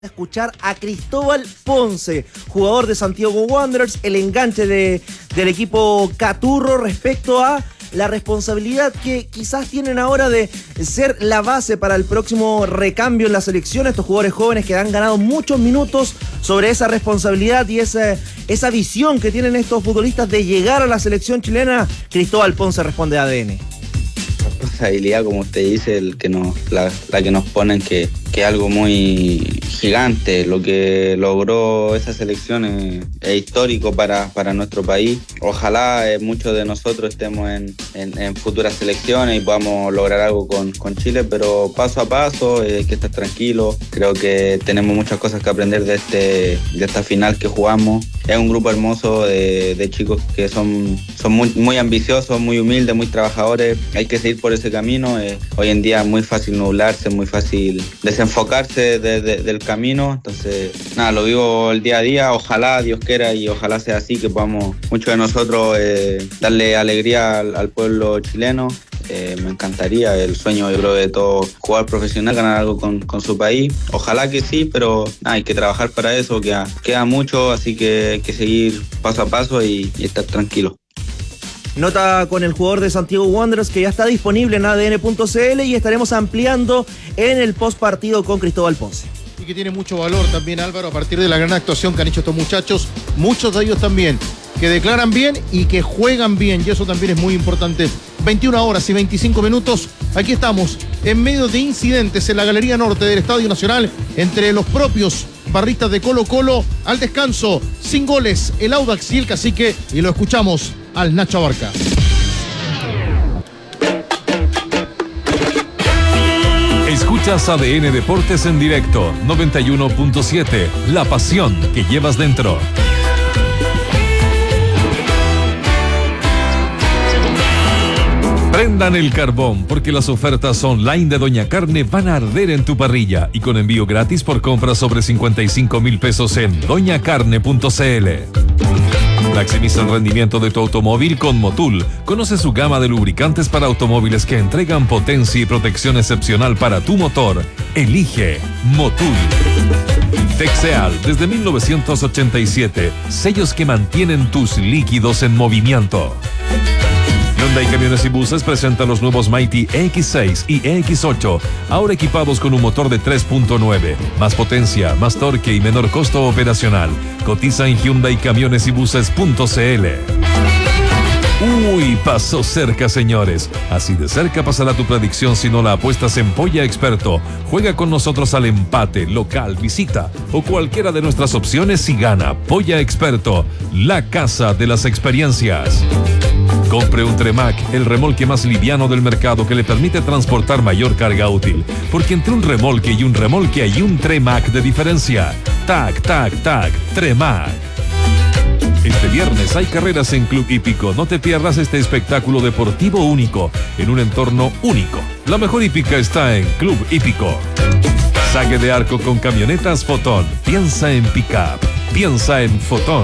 Escuchar a Cristóbal Ponce, jugador de Santiago Wanderers, el enganche del equipo Caturro respecto a la responsabilidad que quizás tienen ahora de ser la base para el próximo recambio en la selección. Estos jugadores jóvenes que han ganado muchos minutos, sobre esa responsabilidad y esa visión que tienen estos futbolistas de llegar a la selección chilena. Cristóbal Ponce responde a ADN. Responsabilidad, como usted dice, la que nos ponen, que es algo muy gigante. Lo que logró esa selección es histórico para nuestro país. Ojalá muchos de nosotros estemos en futuras selecciones y podamos lograr algo con Chile, pero paso a paso, hay que estar tranquilo. Creo que tenemos muchas cosas que aprender de esta final que jugamos. Es un grupo hermoso de chicos que son muy ambiciosos, muy humildes, muy trabajadores. Hay que seguir por ese camino. Hoy en día es muy fácil nublarse, muy fácil desenfocarse del camino. Entonces, nada, lo vivo el día a día. Ojalá Dios quiera y ojalá sea así, que podamos muchos de nosotros darle alegría al pueblo chileno. Me encantaría, el sueño, yo creo, de todo jugador profesional, ganar algo con su país. Ojalá que sí, pero nada, hay que trabajar para eso, queda mucho, así que hay que seguir paso a paso y estar tranquilo. Nota con el jugador de Santiago Wanderers que ya está disponible en adn.cl y estaremos ampliando en el postpartido con Cristóbal Ponce. Y que tiene mucho valor también, Álvaro, a partir de la gran actuación que han hecho estos muchachos, muchos de ellos también, que declaran bien y que juegan bien, y eso también es muy importante. 21 horas y 25 minutos, aquí estamos, en medio de incidentes en la Galería Norte del Estadio Nacional, entre los propios barristas de Colo-Colo. Al descanso, sin goles, el Audax y el Cacique, y lo escuchamos al Nacho Abarca. Escuchas ADN Deportes en directo, 91.7, la pasión que llevas dentro. Prendan el carbón, porque las ofertas online de Doña Carne van a arder en tu parrilla y con envío gratis por compras sobre 55,000 pesos en doñacarne.cl. Maximiza el rendimiento de tu automóvil con Motul. Conoce su gama de lubricantes para automóviles que entregan potencia y protección excepcional para tu motor. Elige Motul. Texeal, desde 1987, sellos que mantienen tus líquidos en movimiento. Hyundai Camiones y Buses presenta los nuevos Mighty EX6 y EX8, ahora equipados con un motor de 3.9, más potencia, más torque y menor costo operacional. Cotiza en HyundaiCamionesYbuses.cl. Uy, pasó cerca, señores. Así de cerca pasará tu predicción si no la apuestas en Polla Experto. Juega con nosotros al empate, local, visita o cualquiera de nuestras opciones y gana. Polla Experto, la casa de las experiencias. Compre un Tremac, el remolque más liviano del mercado que le permite transportar mayor carga útil. Porque entre un remolque y un remolque hay un Tremac de diferencia. Tac, tac, tac, Tremac. Este viernes hay carreras en Club Hípico. No te pierdas este espectáculo deportivo único, en un entorno único. La mejor hípica está en Club Hípico. Saque de arco con camionetas Fotón. Piensa en pick-up. Piensa en Fotón.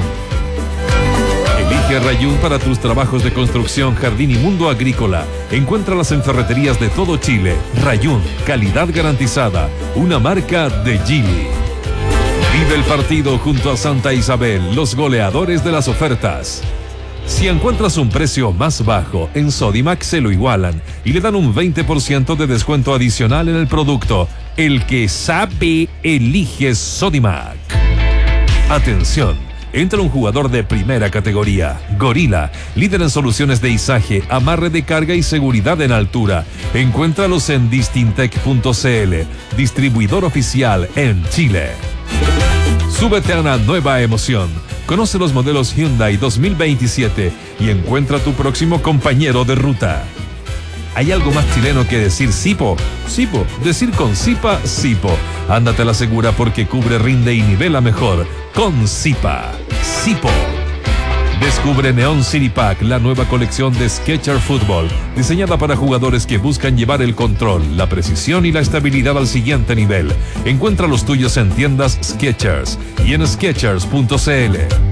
Elige Rayún para tus trabajos de construcción, jardín y mundo agrícola. Encuéntralas en ferreterías de todo Chile. Rayún, calidad garantizada. Una marca de Geely. Vive el partido junto a Santa Isabel, los goleadores de las ofertas. Si encuentras un precio más bajo, en Sodimac se lo igualan y le dan un 20% de descuento adicional en el producto. El que sabe, elige Sodimac. Atención. Entra un jugador de primera categoría, Gorila, líder en soluciones de izaje, amarre de carga y seguridad en altura. Encuéntralos en distintec.cl, distribuidor oficial en Chile. Súbete a una nueva emoción. Conoce los modelos Hyundai 2027 y encuentra tu próximo compañero de ruta. ¿Hay algo más chileno que decir Sipo? Sipo. Decir con Sipa, Sipo. Ándate a la segura porque cubre, rinde y nivela mejor. Con Sipa. Sipo. Descubre Neon City Pack, la nueva colección de Skechers Fútbol, diseñada para jugadores que buscan llevar el control, la precisión y la estabilidad al siguiente nivel. Encuentra los tuyos en tiendas Skechers y en Skechers.cl.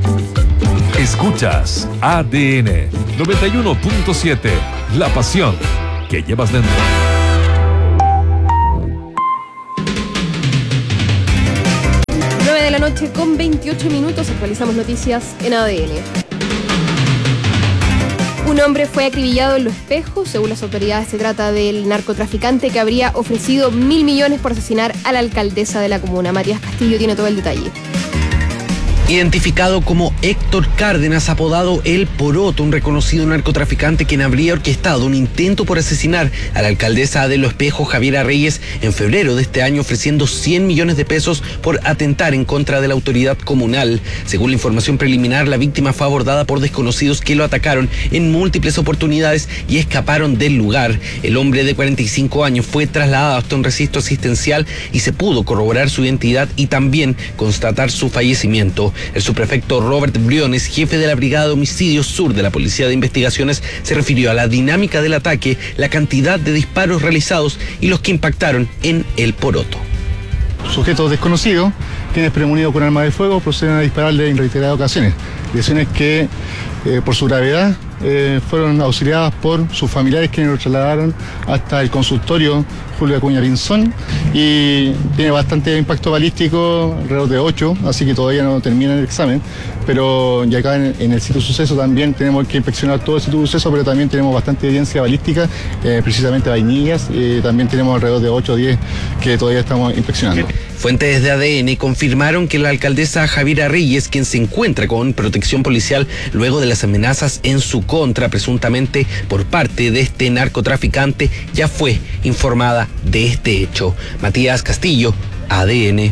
Escuchas ADN 91.7, la pasión que llevas dentro. noche con 28 minutos. Actualizamos noticias en ADN. Un hombre fue acribillado en Los Espejos. Según las autoridades, se trata del narcotraficante que habría ofrecido 1.000 millones por asesinar a la alcaldesa de la comuna. Matías Castillo tiene todo el detalle. Identificado como Héctor Cárdenas, apodado El Poroto, un reconocido narcotraficante quien habría orquestado un intento por asesinar a la alcaldesa de Los Espejos, Javiera Reyes, en febrero de este año, ofreciendo 100 millones de pesos por atentar en contra de la autoridad comunal. Según la información preliminar, la víctima fue abordada por desconocidos que lo atacaron en múltiples oportunidades y escaparon del lugar. El hombre de 45 años fue trasladado hasta un recinto asistencial y se pudo corroborar su identidad y también constatar su fallecimiento. El subprefecto Robert Briones, jefe de la Brigada de Homicidios Sur de la Policía de Investigaciones, se refirió a la dinámica del ataque, la cantidad de disparos realizados y los que impactaron en El Poroto. Sujetos desconocidos, quienes premonidos con arma de fuego, proceden a dispararle en reiteradas ocasiones. Lesiones que, por su gravedad, fueron auxiliadas por sus familiares, quienes lo trasladaron hasta el consultorio Julio Acuña Pinzón, y tiene bastante impacto balístico, alrededor de 8, así que todavía no termina el examen, pero ya acá en el sitio de suceso también tenemos que inspeccionar todo el sitio de suceso, pero también tenemos bastante evidencia balística, precisamente vainillas, también tenemos alrededor de 8 o 10 que todavía estamos inspeccionando. Fuentes de ADN confirmaron que la alcaldesa Javiera Reyes, quien se encuentra con protección policial luego de las amenazas en su contra, presuntamente por parte de este narcotraficante, ya fue informada de este hecho. Matías Castillo, ADN.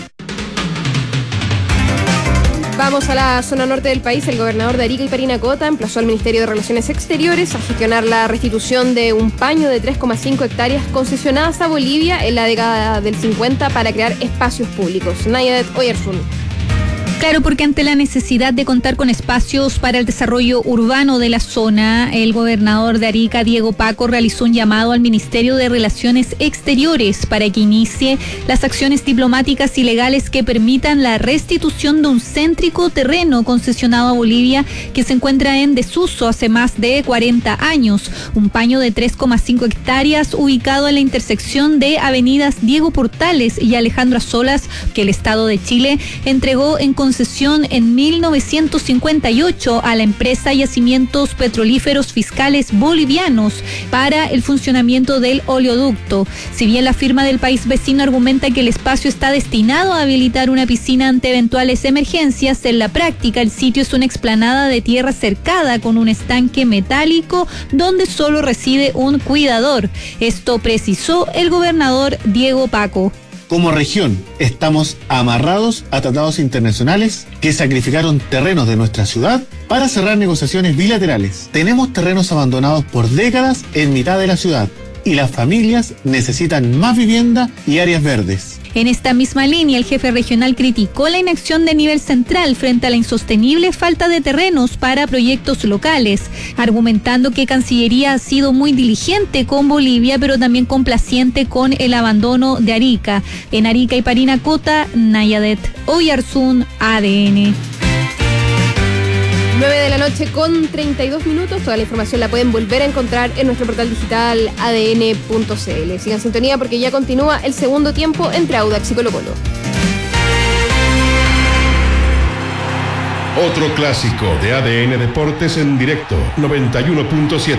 Vamos a la zona norte del país. El gobernador de Arica y Parinacota emplazó al Ministerio de Relaciones Exteriores a gestionar la restitución de un paño de 3,5 hectáreas concesionadas a Bolivia en la década del 50 para crear espacios públicos. Nayadet Oyarzún. Claro, porque ante la necesidad de contar con espacios para el desarrollo urbano de la zona, el gobernador de Arica, Diego Paco, realizó un llamado al Ministerio de Relaciones Exteriores para que inicie las acciones diplomáticas y legales que permitan la restitución de un céntrico terreno concesionado a Bolivia que se encuentra en desuso hace más de 40 años. Un paño de 3,5 hectáreas ubicado en la intersección de avenidas Diego Portales y Alejandro Azolas, que el Estado de Chile entregó en concesión en 1958 a la empresa Yacimientos Petrolíferos Fiscales Bolivianos para el funcionamiento del oleoducto. Si bien la firma del país vecino argumenta que el espacio está destinado a habilitar una piscina ante eventuales emergencias, en la práctica el sitio es una explanada de tierra cercada con un estanque metálico donde solo reside un cuidador. Esto precisó el gobernador Diego Paco. Como región, estamos amarrados a tratados internacionales que sacrificaron terrenos de nuestra ciudad para cerrar negociaciones bilaterales. Tenemos terrenos abandonados por décadas en mitad de la ciudad y las familias necesitan más vivienda y áreas verdes. En esta misma línea, el jefe regional criticó la inacción de nivel central frente a la insostenible falta de terrenos para proyectos locales, argumentando que Cancillería ha sido muy diligente con Bolivia, pero también complaciente con el abandono de Arica. En Arica y Parinacota, Nayadet Oyarzún, ADN. 9 de la noche con 32 minutos. Toda la información la pueden volver a encontrar en nuestro portal digital adn.cl. Sigan sintonía porque ya continúa el segundo tiempo entre Audax y Colo-Colo. Otro clásico de ADN Deportes en directo, 91.7.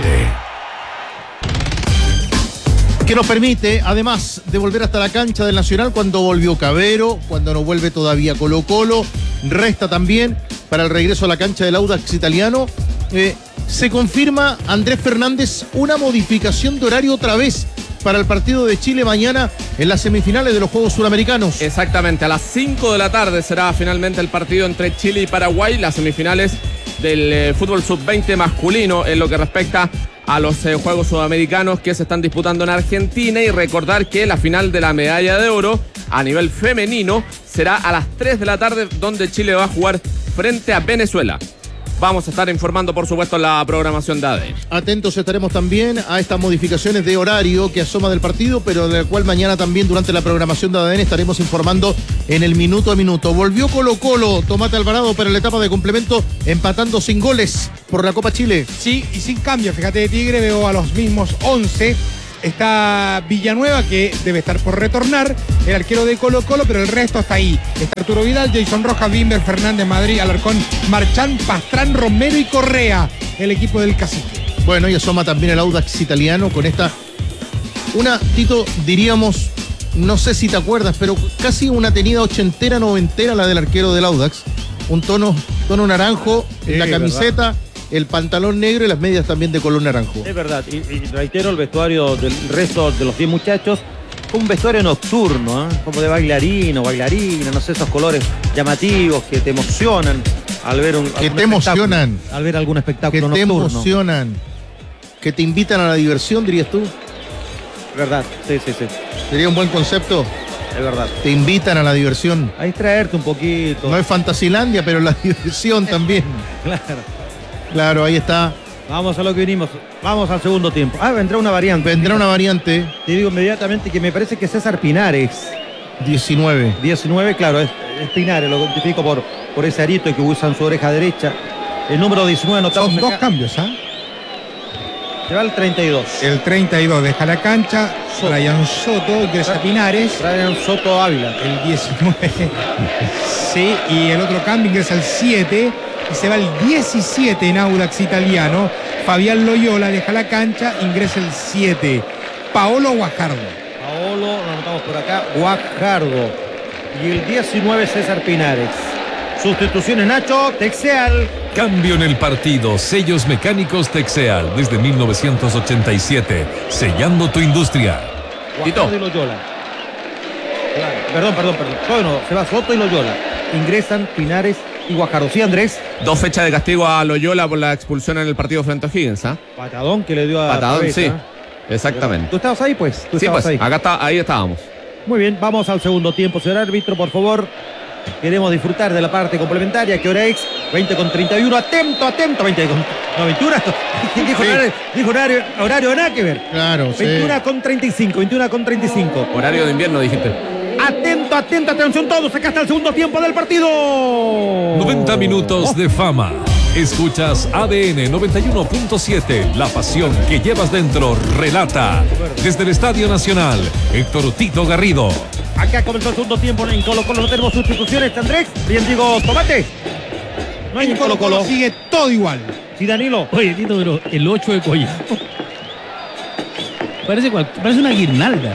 Que nos permite, además de volver hasta la cancha del Nacional cuando volvió Cavero, cuando no vuelve todavía Colo-Colo, resta también para el regreso a la cancha del Audax italiano. Se confirma, Andrés Fernández, una modificación de horario otra vez para el partido de Chile mañana en las semifinales de los Juegos Suramericanos. Exactamente, a las 5 de la tarde será finalmente el partido entre Chile y Paraguay, las semifinales del fútbol sub-20 masculino en lo que respecta a los Juegos Sudamericanos que se están disputando en Argentina, y recordar que la final de la medalla de oro a nivel femenino será a las 3 de la tarde, donde Chile va a jugar frente a Venezuela. Vamos a estar informando, por supuesto, la programación de ADN. Atentos estaremos también a estas modificaciones de horario que asoma del partido, pero de la cual mañana también durante la programación de ADN estaremos informando en el minuto a minuto. Volvió Colo-Colo, Tomate Alvarado, para la etapa de complemento, empatando sin goles por la Copa Chile. Sí, y sin cambio. Fíjate, de Tigre veo a los mismos 11. está Villanueva, que debe estar por retornar, el arquero de Colo-Colo, pero el resto está ahí. Está Arturo Vidal, Jason Rojas, Bimber, Fernández, Madrid, Alarcón, Marchán, Pastrán, Romero y Correa, el equipo del Cacique. Bueno, y asoma también el Audax italiano con esta, Tito, diríamos, no sé si te acuerdas, pero casi una tenida ochentera, noventera la del arquero del Audax. Un tono naranjo en la camiseta, ¿verdad? El pantalón negro y las medias también de color naranjo. Es verdad, y reitero, el vestuario del resto de los 10 muchachos, un vestuario nocturno, como de bailarino, bailarina, no sé, esos colores llamativos que te emocionan al ver al ver algún espectáculo nocturno. Que te emocionan, que te invitan a la diversión, dirías tú. Verdad, sí. Sería un buen concepto. Es verdad. Te invitan a la diversión. A distraerte un poquito. No es Fantasilandia, pero la diversión también. Claro, ahí está. Vamos a lo que vinimos. Vamos al segundo tiempo. Vendrá una variante. Te digo inmediatamente que me parece que César Pinares. 19, claro, es Pinares, lo identifico por ese arito que usa en su oreja derecha. El número 19 anotamos. Son dos cambios, Se va el 32. El 32 deja la cancha. Brian Soto ingresa Pinares. Brian Soto Ávila. El 19. Sí, y el otro cambio ingresa el 7. Y se va el 17 en Audax italiano. Fabián Loyola deja la cancha, ingresa el 7. Paolo Guajardo. Lo anotamos por acá, Guajardo. Y el 19 César Pinares. Sustituciones, Nacho, Texeal. Cambio en el partido. Sellos mecánicos Texeal desde 1987. Sellando tu industria. Guajardo y Loyola. Claro. Perdón. Bueno, se va Soto y Loyola. Ingresan Pinares y Guajardo. Sí, Andrés. 2 fechas de castigo a Loyola por la expulsión en el partido frente a Higgins. Patadón que le dio a Patadón, Pavesa. sí. Exactamente. ¿Tú estabas ahí, pues? Sí, pues. Ahí estábamos. Muy bien, vamos al segundo tiempo. Señor árbitro, por favor. Queremos disfrutar de la parte complementaria. ¿Qué hora es? 20:31. Atento. 21. Dijo horario nada que ver. Claro, 21:35. Horario de invierno, dijiste. Atento, atención todos. Acá está el segundo tiempo del partido. 90 minutos de fama. Escuchas ADN 91.7. La pasión que llevas dentro relata. Desde el Estadio Nacional, Héctor Tito Garrido. Acá comenzó el segundo tiempo en Colo-Colo. No tenemos sustituciones, Andrés. Bien digo, Tomate. No hay en Colo-Colo. Sigue todo igual. Sí, Danilo. Oye, Tito, pero el 8 de Collado. Parece una guirnalda.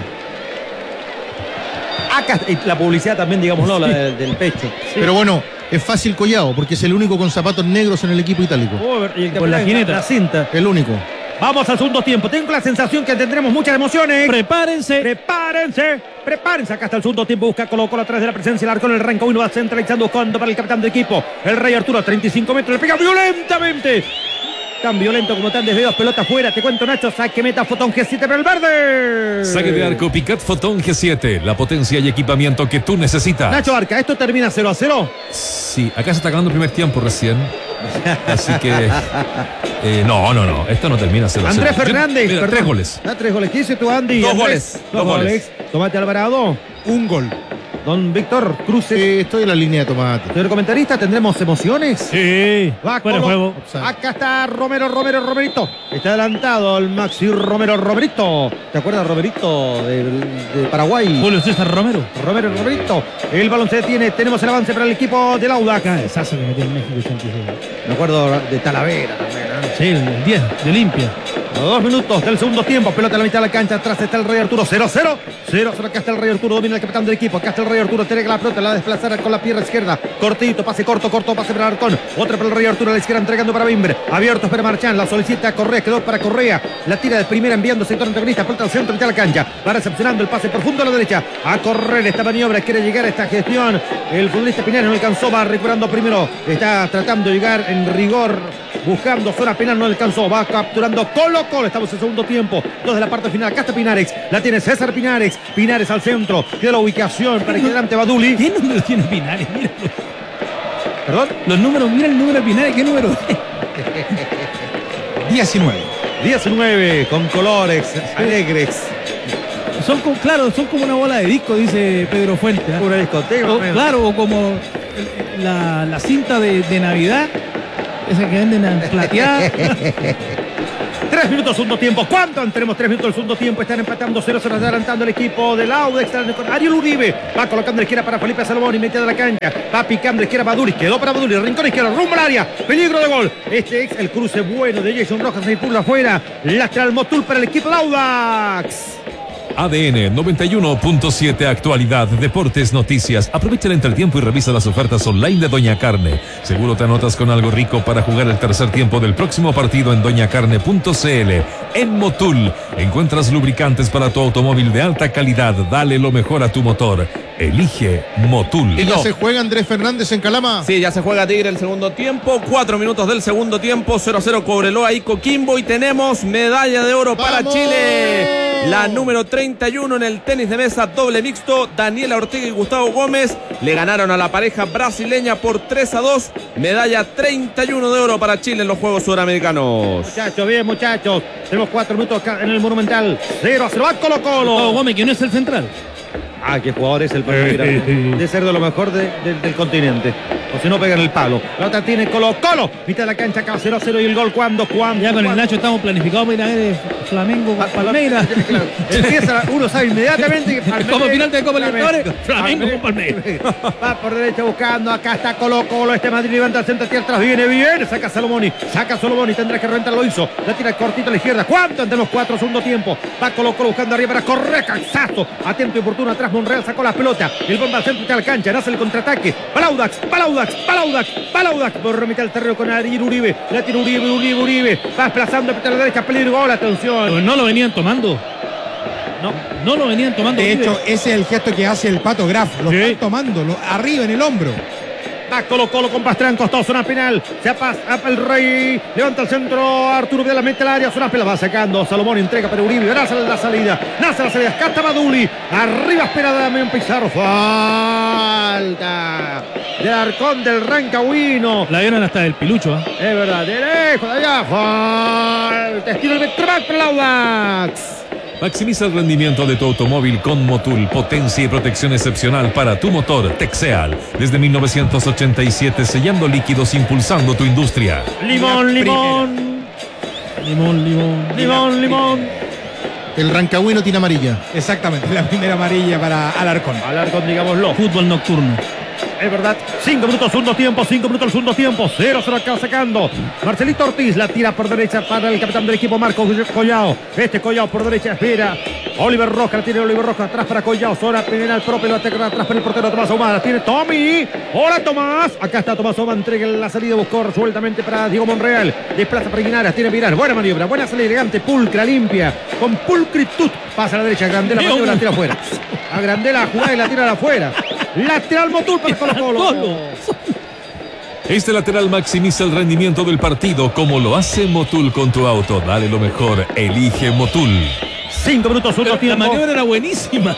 Acá la publicidad también, digámoslo, la del pecho. Sí. Pero bueno, es fácil Collado, porque es el único con zapatos negros en el equipo itálico. Y el con la jineta. La cinta. El único. Vamos al segundo tiempo. Tengo la sensación que tendremos muchas emociones. Prepárense. Acá está el segundo tiempo. Busca Colo-Colo atrás de la presencia. El arco en el ranco 1 va centralizando Condo para el capitán de equipo. El Rey Arturo a 35 metros. Le pega violentamente. Tan violento como tan desviados, pelota afuera. Te cuento, Nacho, saque meta Fotón G7 para el verde. Saque de arco Picat Fotón G7, la potencia y equipamiento que tú necesitas. Nacho Arca, ¿esto termina 0-0? Sí, acá se está acabando el primer tiempo recién. Así que no, esto no termina 0-0. Andrés Fernández, 3 goles. 3 goles. ¿Qué dice tu Andy? 2 goles. Tomate Alvarado. 1 gol. Don Víctor Cruces. Estoy en la línea de tomate. Señor comentarista, ¿tendremos emociones? Sí. Va, buen juego. Acá está Romerito. Está adelantado el Maxi Romerito. ¿Te acuerdas, Romerito, de Paraguay? Julio César Romerito. El balón se detiene. Tenemos el avance para el equipo del Audax. Desazo que metió en México 86. Me acuerdo de Talavera también. Sí, el 10 de Olimpia. A 2 minutos del segundo tiempo. Pelota a la mitad de la cancha. Atrás está el Rey Arturo. 0-0. Acá está el Rey Arturo. Domina el capitán del equipo. Acá está el Rey Arturo. Tiene la pelota. La desplazará con la pierna izquierda. Cortito. Pase corto. Pase para Arcón. Otra para el Rey Arturo. A la izquierda entregando para Bimber. Abierto para Marchán. La solicita Correa. Quedó para Correa. La tira de primera enviando sector antagonista. Pelota al centro. Mitad de la cancha. Va recepcionando el pase profundo a la derecha. A correr esta maniobra. Quiere llegar a esta gestión. El futbolista Pinares no alcanzó. Va recuperando primero. Está tratando de llegar en rigor. Buscando zona penal. No alcanzó. Va capturando Colo-Colo. Estamos en segundo tiempo. 2 de la parte final. Acá está Pinares. La tiene César Pinares. Pinares al centro. Queda la ubicación para que delante Baduli. ¿Qué número tiene Pinares? Míralo. ¿Perdón? Los números. Mira el número de Pinares. ¿Qué número? 19 con colores alegres. Son como una bola de disco, dice Pedro Fuentes. Una discoteca. Claro, o como la cinta de Navidad. Esa que venden plateada. 3 3 minutos segundo tiempo. ¿Cuánto? Tenemos 3 minutos del segundo tiempo. Están empatando 0-0, adelantando el equipo del Audax. Con Ariel Uribe. Va colocando a la izquierda para Felipe Salomón y metiendo la cancha. Va picando a la izquierda para Baduri. Quedó para Baduri. Rincón izquierdo. Rumbo al área. Peligro de gol. Este es el cruce bueno de Jason Rojas. Se impulsa afuera. Lateral Motul para el equipo del Audax. ADN 91.7 Actualidad, Deportes, Noticias. Aprovecha el entretiempo y revisa las ofertas online de Doña Carne. Seguro te anotas con algo rico para jugar el tercer tiempo del próximo partido en doñacarne.cl. En Motul encuentras lubricantes para tu automóvil de alta calidad. Dale lo mejor a tu motor. Elige Motul. ¿Y ya se juega Andrés Fernández en Calama? Sí, ya se juega Tigre el segundo tiempo. 4 minutos del segundo tiempo. 0-0 Cobreloa y Coquimbo. Y tenemos medalla de oro para Chile. La número 31 en el tenis de mesa doble mixto. Daniela Ortega y Gustavo Gómez le ganaron a la pareja brasileña por 3-2. Medalla 31 de oro para Chile en los Juegos Suramericanos. Muchachos, bien muchachos. Tenemos 4 minutos acá en el Monumental. 0-0. Va Colo Colo. Gustavo Gómez, que no es el central. Ah, qué jugador es el Palmeira. De ser de lo mejor del continente. O si no, pegan el palo. La otra tiene Colo Colo. Mitad de la cancha acá, 0-0. Y el gol, ¿cuándo? Ya con el Nacho estamos planificados para ir a ver Flamengo con Palmeiras. Claro. Empieza, uno sabe inmediatamente que Palmeiras. Como final de Copa Libertadores, Flamengo con Palmeiras. Va por derecha buscando. Acá está Colo Colo. Este Madrid levanta el centro hacia atrás. Viene bien. Saca Salomoni. Tendrá que reventar. Lo hizo. La tira cortito a la izquierda. ¿Cuánto? Tenemos 4 segundo tiempo. Va Colo Colo buscando arriba para correr. Cansazo. Atento y oportuno atrás. Monreal sacó la pelota. El bomba al centro de la cancha. Nace el contraataque. Palaudax. Por mitad del terreno con Ariel Uribe. La tira Uribe. Va desplazando a la derecha. Peligro. Gol. Atención. No lo venían tomando. No lo venían tomando. De hecho, ese es el gesto que hace el Pato Graf. Lo están tomando arriba en el hombro. Va Colo Colo con Pastrán, costado, zona penal. Se pasa el Rey. Levanta el centro. Arturo Vidal mete al área. Zona penal. Va sacando. Salomón entrega para Uribe. Nace la salida. Cata Baduli. Arriba espera Damián Pizarro. Falta del Arcón del Rancagüino. La vieron hasta del Pilucho. Es verdad. De lejos, de allá. Falta. Estilo el Metromac para el Audax. Maximiza el rendimiento de tu automóvil con Motul, potencia y protección excepcional para tu motor. Texeal, desde 1987 sellando líquidos, impulsando tu industria. Limón. El Rancagüino tiene amarilla. Exactamente, la primera amarilla para Alarcón. Alarcón, digámoslo. Fútbol nocturno. Es verdad, 5 minutos, segundo tiempo, 0-0 acá sacando. Marcelito Ortiz la tira por derecha para el capitán del equipo, Marcos Collao. Collao por derecha, espera. Oliver Rojas, la tiene Oliver Rojas atrás para Collao. Zona penal propio, la atrás para el portero Tomás Ahumada. La tiene Tommy. Hola Tomás. Acá está Tomás Ahumada, entrega la salida, buscó resueltamente para Diego Monreal. Desplaza para Guinaras, tiene Viral. Buena maniobra, buena salida elegante, pulcra, limpia. Con pulcritud. Pasa a la derecha, Grandela, maniobra, la tira afuera. A Grandela, jugada y la tira afuera. Lateral Motul para Colo Colo. Este lateral maximiza el rendimiento del partido como lo hace Motul con tu auto. Dale lo mejor, elige Motul. 5 minutos, segundo tiempo. La maniobra era buenísima.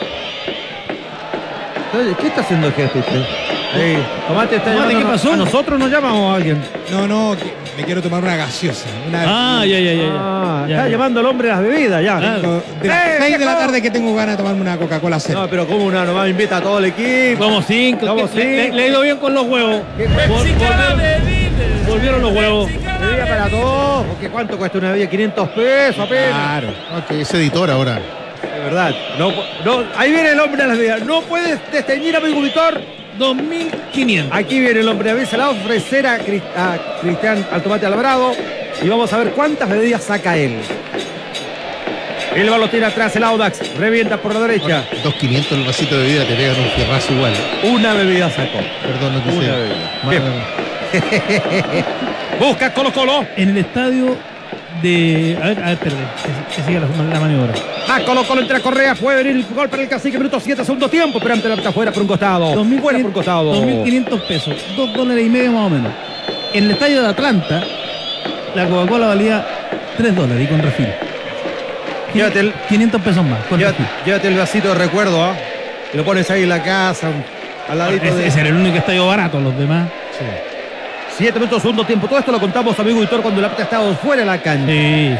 ¿Qué está haciendo el jefe usted? Tomate está llamando. ¿Qué pasó? ¿A nosotros nos llama o a alguien? No, me quiero tomar una gaseosa. Ya. Está llamando al hombre de las bebidas, ya. De las 6 de la tarde que tengo ganas de tomarme una Coca-Cola cero. No, pero como una nomás invita a todo el equipo. Como 5. Le ha ido bien con los huevos. Volvieron los huevos. Bebida para todos. Porque ¿cuánto cuesta una bebida? 500 pesos apenas. Claro. No, que es editor ahora. De verdad. No, ahí viene el hombre de las bebidas. No puedes desteñir a mi auditor. 2.500. Aquí viene el hombre. A ver, se la va a ofrecer a Cristian Altomate Alvarado. Y vamos a ver cuántas bebidas saca él. El balón tira atrás el Audax. Revienta por la derecha. 2.500 el vasito de bebida, te pegan un fierrazo igual. Una bebida sacó. Perdón, no te Una bebida. Busca Colo Colo. En el estadio de... A ver, perdón. Que siga la maniobra. Colo Colo entre Correa. Puede venir el gol para el Cacique. Minuto 7, segundo tiempo. Pero ante la pelota fuera por un costado. 2.500 pesos. $2.50 más o menos. En el estadio de Atlanta, la Coca-Cola valía $3 y con refil. Llévate 500 pesos más. Llévate el vasito de recuerdo, y lo pones ahí en la casa, al ladito ese era el único estadio barato, los demás. Sí. 7 minutos, segundo tiempo. Todo esto lo contamos, amigo Víctor, cuando la pelota ha estado fuera de la cancha. Sí.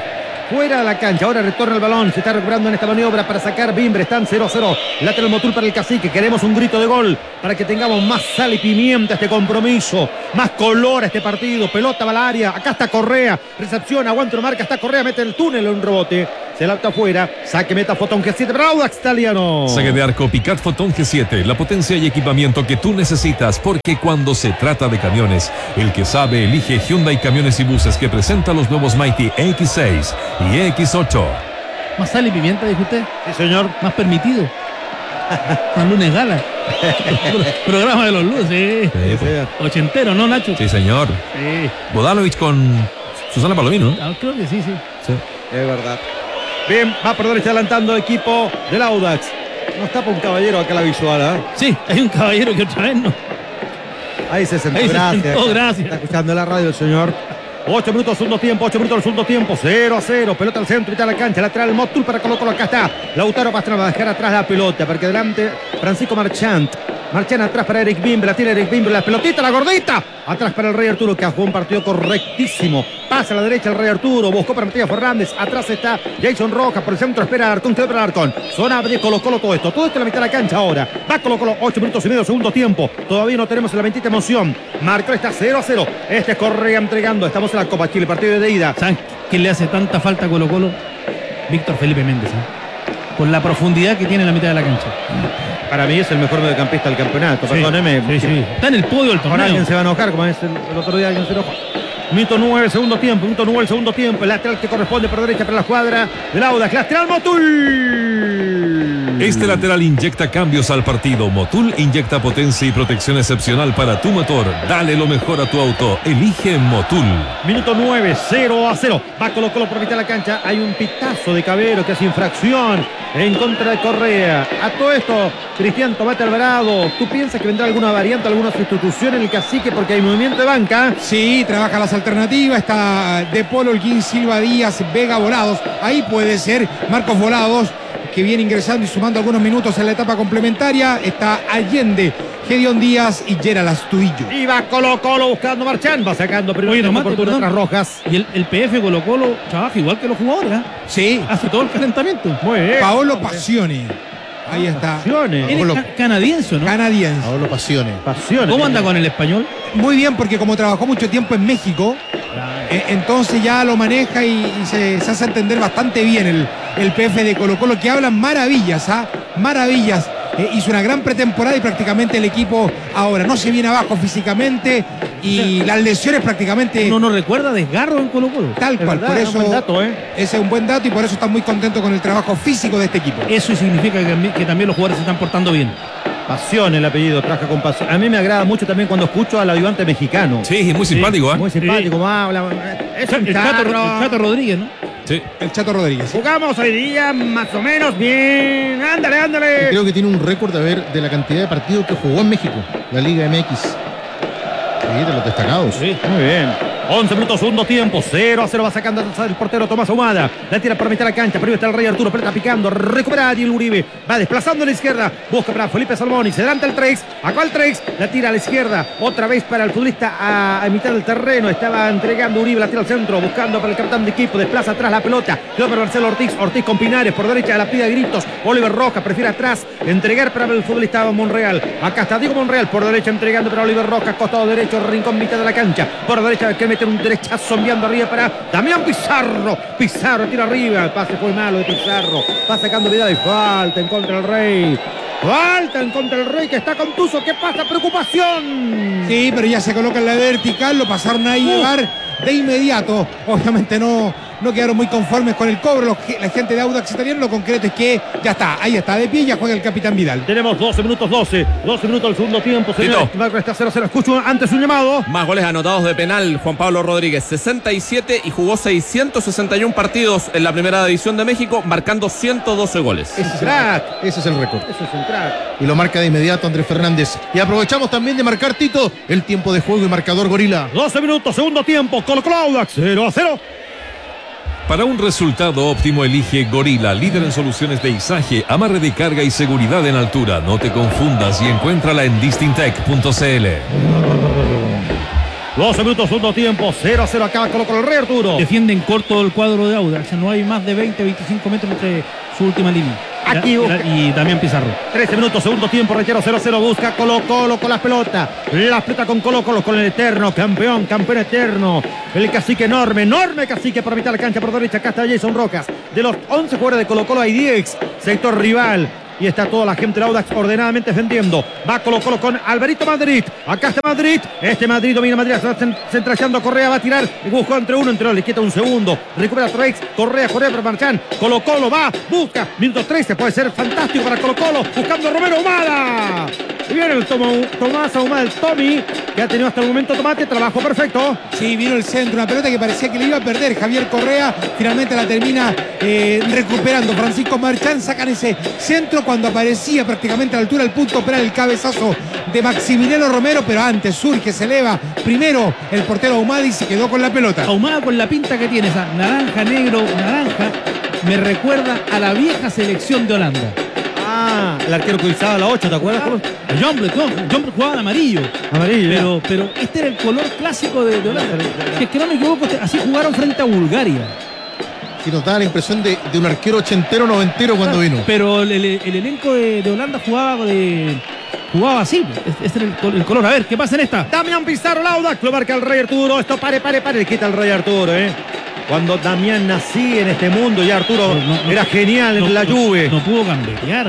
fuera de la cancha. Ahora retorna el balón. Se está recuperando en esta maniobra para sacar Bimbre. Están 0-0. Lateral Motul para el Cacique. Queremos un grito de gol para que tengamos más sal y pimienta a este compromiso. Más color a este partido. Pelota va al área. Acá está Correa. Recepción. Aguanta una marca. Está Correa. Mete el túnel en un rebote. Se la afuera. Saque meta Fotón G7 para Audax Italiano. Saque de arco Picat Fotón G7. La potencia y equipamiento que tú necesitas. Porque cuando se trata de camiones, el que sabe elige Hyundai Camiones y Buses, que presenta los nuevos Mighty X6 y X8. Más sal y pimienta, dijo usted. Sí, señor. Más permitido. Más lunes gala. Programa de los lunes, sí. Ochentero, ¿no, Nacho? Sí, señor. Sí. Bodanovich con Susana Palomino, ¿no? Creo que sí. Sí. Es verdad. Bien, va por derecha adelantando el equipo del Audax. No está por un caballero acá la visual, ¿eh? Sí, hay un caballero que otra vez no. Ahí se sentó. Gracias. Está escuchando la radio el señor. 8 minutos, segundo tiempo, 0-0. Pelota al centro, mitad de la cancha, lateral Motul para Colo Colo. Acá está Lautaro Pastrana, va a dejar atrás la pelota, porque adelante Francisco Marchant atrás para Eric Bimbre, la tira Eric Bimbre, la pelotita, la gordita. Atrás para el Rey Arturo, que jugó un partido correctísimo. Pasa a la derecha el Rey Arturo, buscó para Matías Fernández. Atrás está Jason Rojas, por el centro espera a Arcón, quedó para Arcón. Zona de Colo Colo todo esto en la mitad de la cancha ahora. Va Colo Colo, 8 minutos y medio, segundo tiempo. Todavía no tenemos la bendita emoción. Marcó, está 0-0. Este es Correa entregando. Estamos en la Copa Chile, partido de ida. ¿Saben quién le hace tanta falta a Colo Colo? Víctor Felipe Méndez, por la profundidad que tiene en la mitad de la cancha. Para mí es el mejor mediocampista del campeonato. Sí, perdóneme. sí. Está en el podio del torneo. Ahora alguien se va a enojar, como es el otro día alguien se enojó. Minuto 9, segundo tiempo. El lateral que corresponde por derecha para la cuadra del Audax. Lateral Motul. Este lateral inyecta cambios al partido. Motul inyecta potencia y protección excepcional para tu motor. Dale lo mejor a tu auto. Elige Motul. Minuto 9, 0-0. Va Colo Colo por mitad de la cancha. Hay un pitazo de Cabero que hace infracción en contra de Correa. A todo esto, Cristian Tomate Alvarado, ¿tú piensas que vendrá alguna variante, alguna sustitución en el Cacique porque hay movimiento de banca? Sí, trabaja las alternativas. Está De Polo, Holguín, Silva, Díaz, Vega, Volados. Ahí puede ser Marcos Volados, que viene ingresando y sumando algunos minutos en la etapa complementaria. Está Allende, Gedeón Díaz y Gerald Astudillo. Y va Colo Colo buscando Marchán, va sacando primero oportunidad tras Rojas. Y el PF Colo Colo trabaja igual que los jugadores, ¿eh? Sí. Hace todo el calentamiento. Muy bien. Paolo Passione. Ahí está. Canadiense, ¿no? Canadiense. Paolo Passione. ¿Cómo anda con el español? Muy bien, porque como trabajó mucho tiempo en México, entonces ya lo maneja y se hace entender bastante bien el PF de Colo Colo, que hablan maravillas, maravillas. Hizo una gran pretemporada y prácticamente el equipo ahora no se viene abajo físicamente y las lesiones prácticamente... No nos recuerda desgarro en Colo Colo. Tal cual, verdad, por eso... es un buen dato, Ese es un buen dato y por eso están muy contentos con el trabajo físico de este equipo. Eso significa que también los jugadores se están portando bien. Pasión el apellido, trabaja con pasión. A mí me agrada mucho también cuando escucho al ayudante mexicano. Sí, muy simpático, ¿eh? Muy simpático, habla. Es un el Chato Rodríguez, ¿no? Sí. El Chato Rodríguez. Jugamos hoy día más o menos bien. Ándale. Creo que tiene un récord de la cantidad de partidos que jugó en México, la Liga MX. Sí, de los destacados. Sí, muy bien. 11 minutos, segundo tiempo, 0-0 va sacando el portero Tomás Ahumada. La tira por mitad de la cancha, primero está el Rey Arturo, pelota picando, recupera Ariel Uribe, va desplazando a la izquierda, busca para Felipe Salmoni, se adelanta el Trex, acá el Trex, la tira a la izquierda, otra vez para el futbolista a mitad del terreno, estaba entregando Uribe, la tira al centro, buscando para el capitán de equipo, desplaza atrás la pelota, quedó para Marcelo Ortiz con Pinares, por derecha la pide a gritos, Oliver Rojas prefiere atrás, entregar para el futbolista Monreal, acá está Diego Monreal, por derecha entregando para Oliver Rojas, costado derecho, rincón mitad de la cancha, por derecha que mete un derechazo enviando arriba para Damián Pizarro. Pizarro tira arriba. El pase fue malo de Pizarro. Va sacando vida de falta en contra del Rey. Falta en contra del Rey que está contuso. ¿Qué pasa? Preocupación. Sí, pero ya se coloca en la vertical. Lo pasaron a llevar de inmediato. Obviamente no quedaron muy conformes con el cobro. La gente de Audax Italiano, lo concreto es que ya está. Ahí está, de pie, ya juega el capitán Vidal. Tenemos 12 minutos del segundo tiempo. Está 0-0. Escucho antes un llamado. Más goles anotados de penal, Juan Pablo Rodríguez. 67 y jugó 661 partidos en la primera división de México, marcando 112 goles. Ese es el récord. Eso es un crack. Y lo marca de inmediato Andrés Fernández. Y aprovechamos también de marcar, Tito, el tiempo de juego y marcador Gorila. 12 minutos, segundo tiempo. Colo Colo Audax 0-0. Para un resultado óptimo elige Gorila, líder en soluciones de izaje, amarre de carga y seguridad en altura. No te confundas y encuéntrala en distintech.cl. 12 minutos, segundo tiempo. 0-0 acaba con el Rey Arturo. Defienden corto el cuadro de Audax. No hay más de 20-25 metros entre su última línea. Aquí y también Pizarro. 13 minutos, segundo tiempo, reitero, 0-0, busca Colo-Colo con las pelotas. La pelota con Colo-Colo, con el eterno campeón eterno. El cacique enorme cacique por mitad de la cancha, por derecha. Acá está Jason Rojas. De los 11 jugadores de Colo-Colo hay 10. Sector rival. Y está toda la gente de Audax ordenadamente defendiendo. Va Colo-Colo con Alvarito Madrid. Acá está Madrid. Madrid domina Madrid. Está centralizando a Correa. Va a tirar. Buscó entre uno. Le quita un segundo. Recupera Trex. Correa para Marchán. Colo-Colo va. Busca. Minuto 13. Puede ser fantástico para Colo-Colo. Buscando a Romero Humada. Y viene el Tomás Ahumada, el Tommy, que ha tenido hasta el momento Tomate. Trabajo perfecto. Sí, vino el centro. Una pelota que parecía que le iba a perder Javier Correa. Finalmente la termina recuperando Francisco Marchán. Sacan ese centro cuando aparecía prácticamente a la altura del punto penal el cabezazo de Maximiliano Romero, pero antes surge, se eleva primero el portero Ahumada y se quedó con la pelota. Ahumada con la pinta que tiene, esa naranja, negro, naranja, me recuerda a la vieja selección de Holanda. Ah, el arquero que usaba la 8, ¿te acuerdas? John jugaba de amarillo. Pero este era el color clásico de Holanda. Que no me equivoco, así jugaron frente a Bulgaria. Y nos da la impresión de un arquero ochentero, noventero cuando vino. Pero el elenco de Holanda jugaba así. Este era el color. A ver, ¿qué pasa en esta? Damián Pizarro, Audax, lo marca el Rey Arturo. Esto pare. Le quita el Rey Arturo, Cuando Damián nacía en este mundo, ya Arturo era genial en la Juve. No pudo gambetear.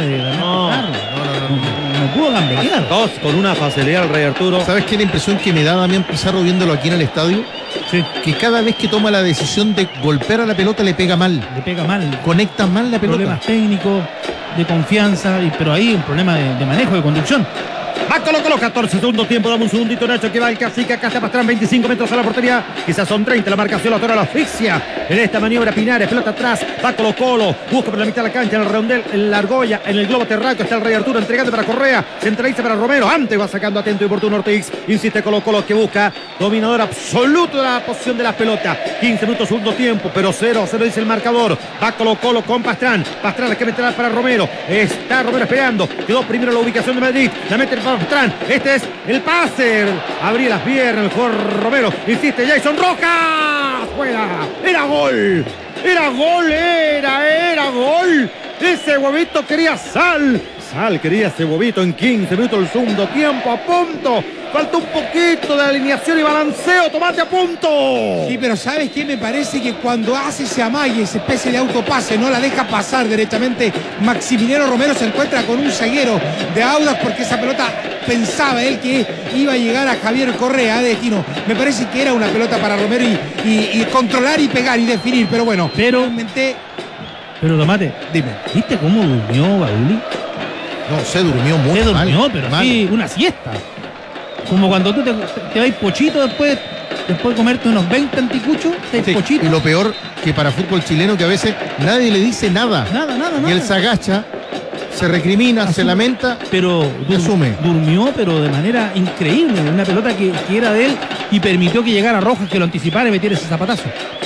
No pudo gambetear. Dos con una facilidad el Rey Arturo. ¿Sabes qué? La impresión que me da Damián Pizarro viéndolo aquí en el estadio, sí, que cada vez que toma la decisión de golpear a la pelota le pega mal. Conecta mal la pelota. Problemas técnicos, de confianza, pero ahí un problema de manejo, de conducción. Va Colo-Colo, 14 segundo tiempo, dame un segundito, Nacho, que va el cacique, acá está Pastrán, 25 metros a la portería, quizás son 30, la marcación, la torre, la asfixia, en esta maniobra Pinares, pelota atrás, va Colo-Colo, busca por la mitad de la cancha, en el redondel, en la argolla, en el globo terráqueo, está el Rey Arturo, entregando para Correa, centraliza para Romero, antes va sacando atento y oportuno Ortiz, insiste Colo-Colo que busca, dominador absoluto de la posición de las pelotas, 15 minutos, segundo tiempo, pero 0-0 dice el marcador, va Colo-Colo con Pastrán que meterá para Romero, está Romero esperando, quedó primero la ubicación de Madrid, la mete para Pastrán, este es el pase, abría las piernas el jugador Romero, insiste Jason Rojas, fuera, era gol, ese huevito quería sal quería ese huevito en 15 minutos el segundo tiempo, a punto, falta un poquito de alineación y balanceo, Tomate a punto. Sí, pero ¿sabes qué? Me parece que cuando hace ese amague, esa especie de autopase, no la deja pasar directamente, Maximiliano Romero se encuentra con un zaguero de Audax porque esa pelota pensaba él que iba a llegar a Javier Correa de destino. Me parece que era una pelota para Romero y controlar y pegar y definir, pero bueno, pero Tomate, dime, ¿viste cómo durmió Bauli? No, se durmió muy mal. Se durmió, pero mal. Sí, una siesta. Como cuando tú te vas pochito después de comerte unos 20 anticuchos, pochito. Y lo peor que para fútbol chileno que a veces nadie le dice nada. Nada. Y él se agacha, se recrimina, se lamenta, pero asume. Durmió, pero de manera increíble. Una pelota que era de él y permitió que llegara Rojas, que lo anticipara y metiera ese zapatazo.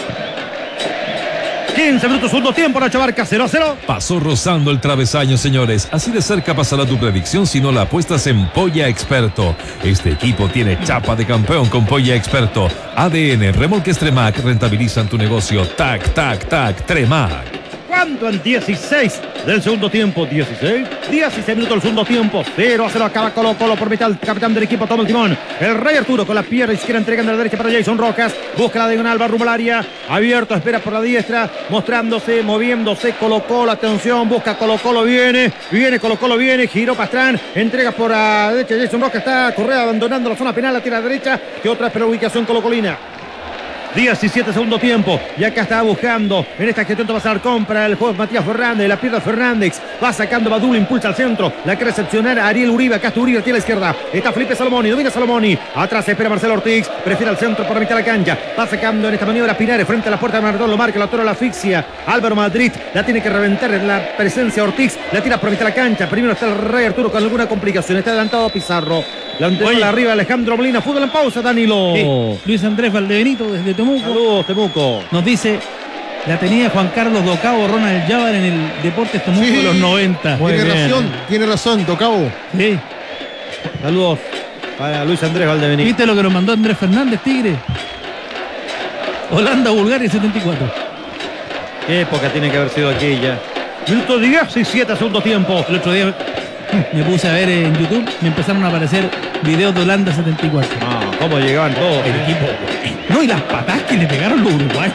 15 minutos, segundo tiempo, Nacho Barca, 0-0. Pasó rozando el travesaño, señores. Así de cerca pasará tu predicción si no la apuestas en Polla Experto. Este equipo tiene chapa de campeón con Polla Experto. ADN, remolques Tremac rentabilizan tu negocio. Tac, Tremac. ¿Cuánto en 16 del segundo tiempo? 16 minutos del segundo tiempo. 0-0 acaba Colo-Colo por mitad. El capitán del equipo toma el timón. El Rey Arturo con la pierna izquierda entregando a la derecha para Jason Rojas. Busca la diagonal, va rumbo al área. Abierto, espera por la diestra. Mostrándose, moviéndose. Colo-Colo, atención. Busca Colo-Colo, viene Colo-Colo, viene. Giró Pastrán. Entrega por la derecha. Jason Rojas está Correa abandonando la zona penal. La tira a la derecha. Que otra espera ubicación colocolina. 17 segundo tiempo y acá está buscando en esta gestión va a ser compra el juego Matías Fernández, la pierda Fernández, va sacando Badul, impulsa al centro, la quiere recepcionar a Ariel Uribe, acá está Uribe, tiene a la izquierda, está Felipe Salomoni, domina Salomoni, atrás espera Marcelo Ortiz, prefiere al centro por la mitad de la cancha, va sacando en esta maniobra Pinares frente a la puerta de Maradón, lo marca, la torre a la asfixia, Álvaro Madrid, la tiene que reventar en la presencia Ortiz, la tira por la mitad de la cancha, primero está el Rey Arturo con alguna complicación, está adelantado Pizarro. La antena arriba Alejandro Molina, fútbol en pausa, Danilo. Sí. Luis Andrés Valdebenito desde Temuco. Saludos, Temuco. Nos dice, la tenía Juan Carlos Docabo, Ronald Llávar en el Deportes Temuco de los 90. Tiene razón, Docabo. Sí. Saludos. para Luis Andrés Valdebenito. ¿Viste lo que nos mandó Andrés Fernández, Tigre? Holanda, Bulgaria, 74. Qué época tiene que haber sido aquella. Minuto 17, segundo tiempo. El otro día me puse a ver en YouTube, me empezaron a aparecer videos de Holanda 74. Ah, cómo llegaban todos. El equipo. No, y las patadas que le pegaron los uruguayos.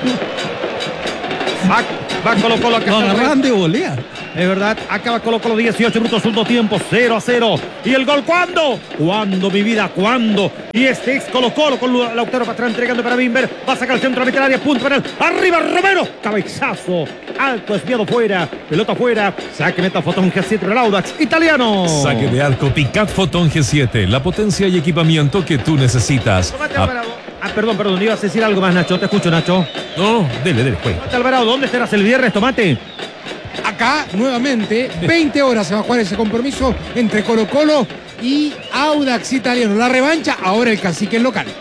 Va Colo-Colo acá. Lo agarraban de volea. Es verdad, acaba Colo-Colo 18 minutos, segundo tiempo, 0-0. ¿Y el gol cuándo? ¿Cuándo, mi vida? ¿Cuándo? Y este es Colo-Colo con Lautaro Pastrana entregando para Bimber. Va a sacar el centro, a meter área, punto penal. Arriba Romero, cabezazo. Alto, desviado fuera, pelota fuera. Saque meta Fotón G7 para el Audax italiano. Saque de arco Picat Fotón G7, la potencia y equipamiento que tú necesitas. Perdón, ibas a decir algo más, Nacho. Te escucho, Nacho. No, dele, juega. Tomate Alvarado, ¿dónde estarás el viernes, Tomate? Acá, nuevamente, 20 horas se va a jugar ese compromiso entre Colo-Colo y Audax italiano. La revancha, ahora el cacique en local.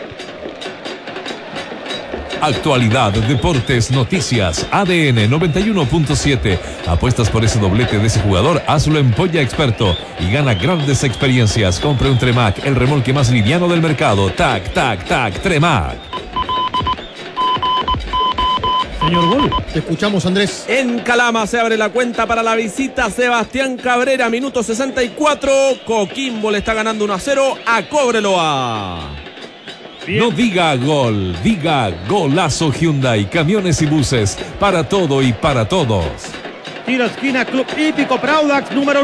Actualidad, deportes, noticias, ADN 91.7. Apuestas por ese doblete de ese jugador, hazlo en Polla Experto y gana grandes experiencias. Compre un Tremac, el remolque más liviano del mercado. Tac, Tremac. Señor Gol, te escuchamos, Andrés. En Calama se abre la cuenta para la visita. Sebastián Cabrera, minuto 64. Coquimbo le está ganando 1-0 a Cobreloa. No diga gol, diga golazo Hyundai, camiones y buses, para todo y para todos. Tiro esquina, Club Hípico para Audax, número.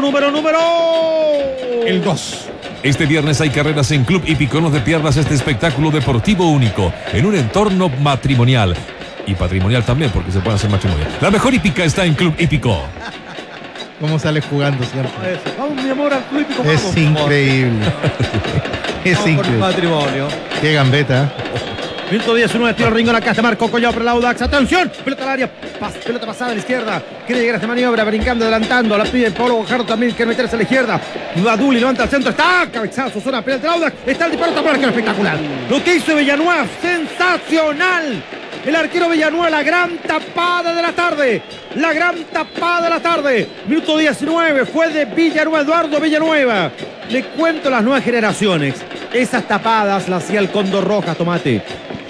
El 2. Este viernes hay carreras en Club Hípico, no te pierdas este espectáculo deportivo único, en un entorno matrimonial. Y patrimonial también, porque se puede hacer matrimonial. La mejor hípica está en Club Hípico. ¿Cómo sale jugando, cierto? Vamos, mi amor, al Club Hípico. Es increíble. Es increíble. Matrimonio. Qué gambeta. Minuto 19, tiro Ringón acá, está Marco Collado para el Audax. ¡Atención! Pelota al área, pelota pasada a la izquierda. Quiere llegar a esta maniobra, brincando, adelantando. La pide Pablo Guajardo también, quiere meterse a la izquierda. Baduli levanta al centro, está cabezazo, zona penal del Audax. Está el disparo, está espectacular. Lo que hizo Villanueva, sensacional. El arquero Villanueva, la gran tapada de la tarde. La gran tapada de la tarde. Minuto 19, fue de Villanueva, Eduardo Villanueva. Le cuento las nuevas generaciones. Esas tapadas las hacía el Cóndor Rojas, Tomate.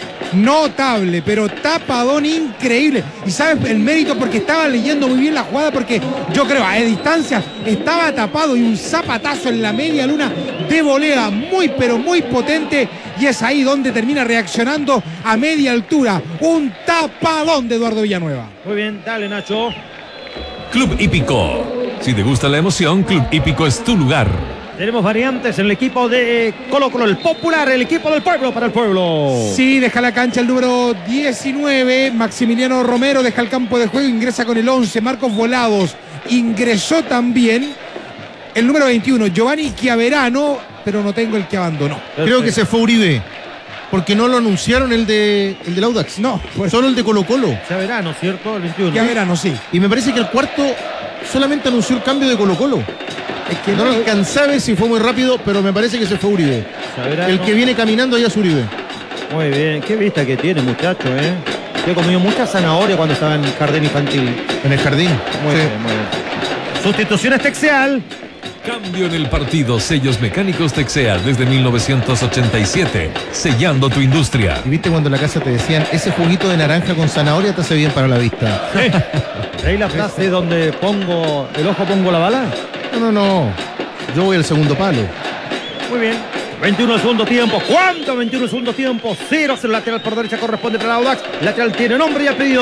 Notable, pero tapadón increíble. Y sabes el mérito porque estaba leyendo muy bien la jugada, porque yo creo a distancia estaba tapado y un zapatazo en la media luna de volea muy pero muy potente, y es ahí donde termina reaccionando a media altura. Un tapadón de Eduardo Villanueva. Muy bien, dale, Nacho. Club Hípico. Si te gusta la emoción, Club Hípico es tu lugar. Tenemos variantes en el equipo de Colo-Colo, el popular, el equipo del pueblo para el pueblo. Sí, deja la cancha el número 19, Maximiliano Romero, deja el campo de juego, ingresa con el 11, Marcos Volados. Ingresó también el número 21, Giovanni Chiaverano, pero no tengo el que abandonó. Creo que se fue Uribe, porque no lo anunciaron el del Audax. No, pues solo el de Colo-Colo. Chiaverano, ¿cierto? El 21. Chiaverano, sí. Y me parece que el cuarto solamente anunció el cambio de Colo-Colo. Es que no alcanzé a ver si fue muy rápido, pero me parece que se fue Uribe. Chiaverano. El que viene caminando allá es Uribe. Muy bien, qué vista que tiene, muchacho, ¿eh? Yo he comido mucha zanahoria cuando estaba en el jardín infantil. En el jardín. Muy bien. Sustituciones Texeal. Cambio en el partido, sellos mecánicos Texeal desde 1987, sellando tu industria. ¿Y viste cuando en la casa te decían, ese juguito de naranja con zanahoria te hace bien para la vista? ¿Ahí la frase donde pongo el ojo, pongo la bala? No. Yo voy al segundo palo. Muy bien. 21 de segundo tiempo. ¿Cuánto? 21 de segundo tiempo. 0 el lateral por derecha corresponde para Audax. Lateral tiene nombre y apellido.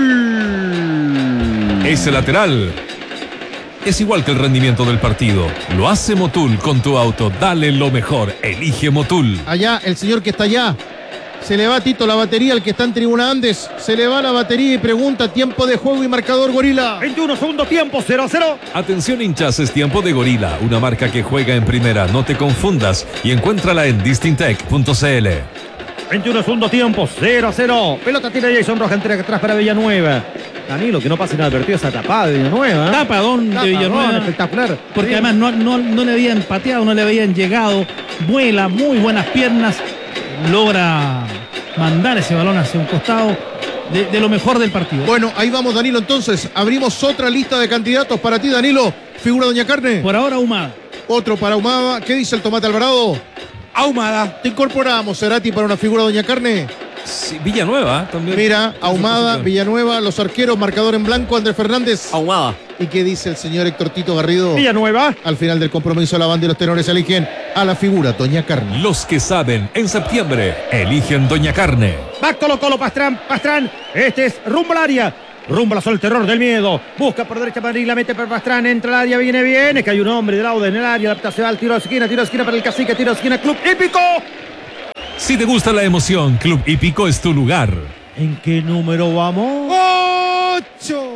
Motul. Ese lateral es igual que el rendimiento del partido. Lo hace Motul con tu auto. Dale lo mejor. Elige Motul. Allá, el señor que está allá. Se le va, Tito, la batería, el que está en Tribuna Andes. Se le va la batería y pregunta tiempo de juego y marcador, Gorila. 21 segundo tiempo, 0-0. Atención, hinchas, es tiempo de Gorila, una marca que juega en primera. No te confundas y encuéntrala en distintec.cl. 21 segundo tiempo, 0-0. Pelota tiene Jason Rojas, entrega atrás para Villanueva. Danilo, que no pase inadvertido esa tapada de Villanueva. Tapadón de Villanueva. Espectacular. Porque además no le habían pateado, no le habían llegado. Vuela, muy buenas piernas. Logra mandar ese balón hacia un costado de lo mejor del partido. Bueno, ahí vamos, Danilo, entonces. Abrimos otra lista de candidatos para ti, Danilo. Figura Doña Carne. Por ahora, Ahumada. Otro para Ahumada. ¿Qué dice el Tomate Alvarado? Ahumada. Te incorporamos, Cerati, para una figura Doña Carne. Sí, Villanueva también. Mira, Ahumada, Villanueva, los arqueros, marcador en blanco, Andrés Fernández. Ahumada. ¿Y qué dice el señor Héctor Tito Garrido? Villanueva. Al final del compromiso, la banda y los tenores eligen a la figura Doña Carne. Los que saben, en septiembre, eligen Doña Carne. Va Colo Colo, Pastrán. Este es rumbo al área. Rumbo a la zona del terror del miedo. Busca por derecha Madrid, la mete por Pastrán. Entra al área, viene. Es que hay un hombre de lado en el área. La se va al tiro de esquina para el Cacique. Tiro de esquina, Club Hípico. Si te gusta la emoción, Club Hípico es tu lugar. ¿En qué número vamos? 8.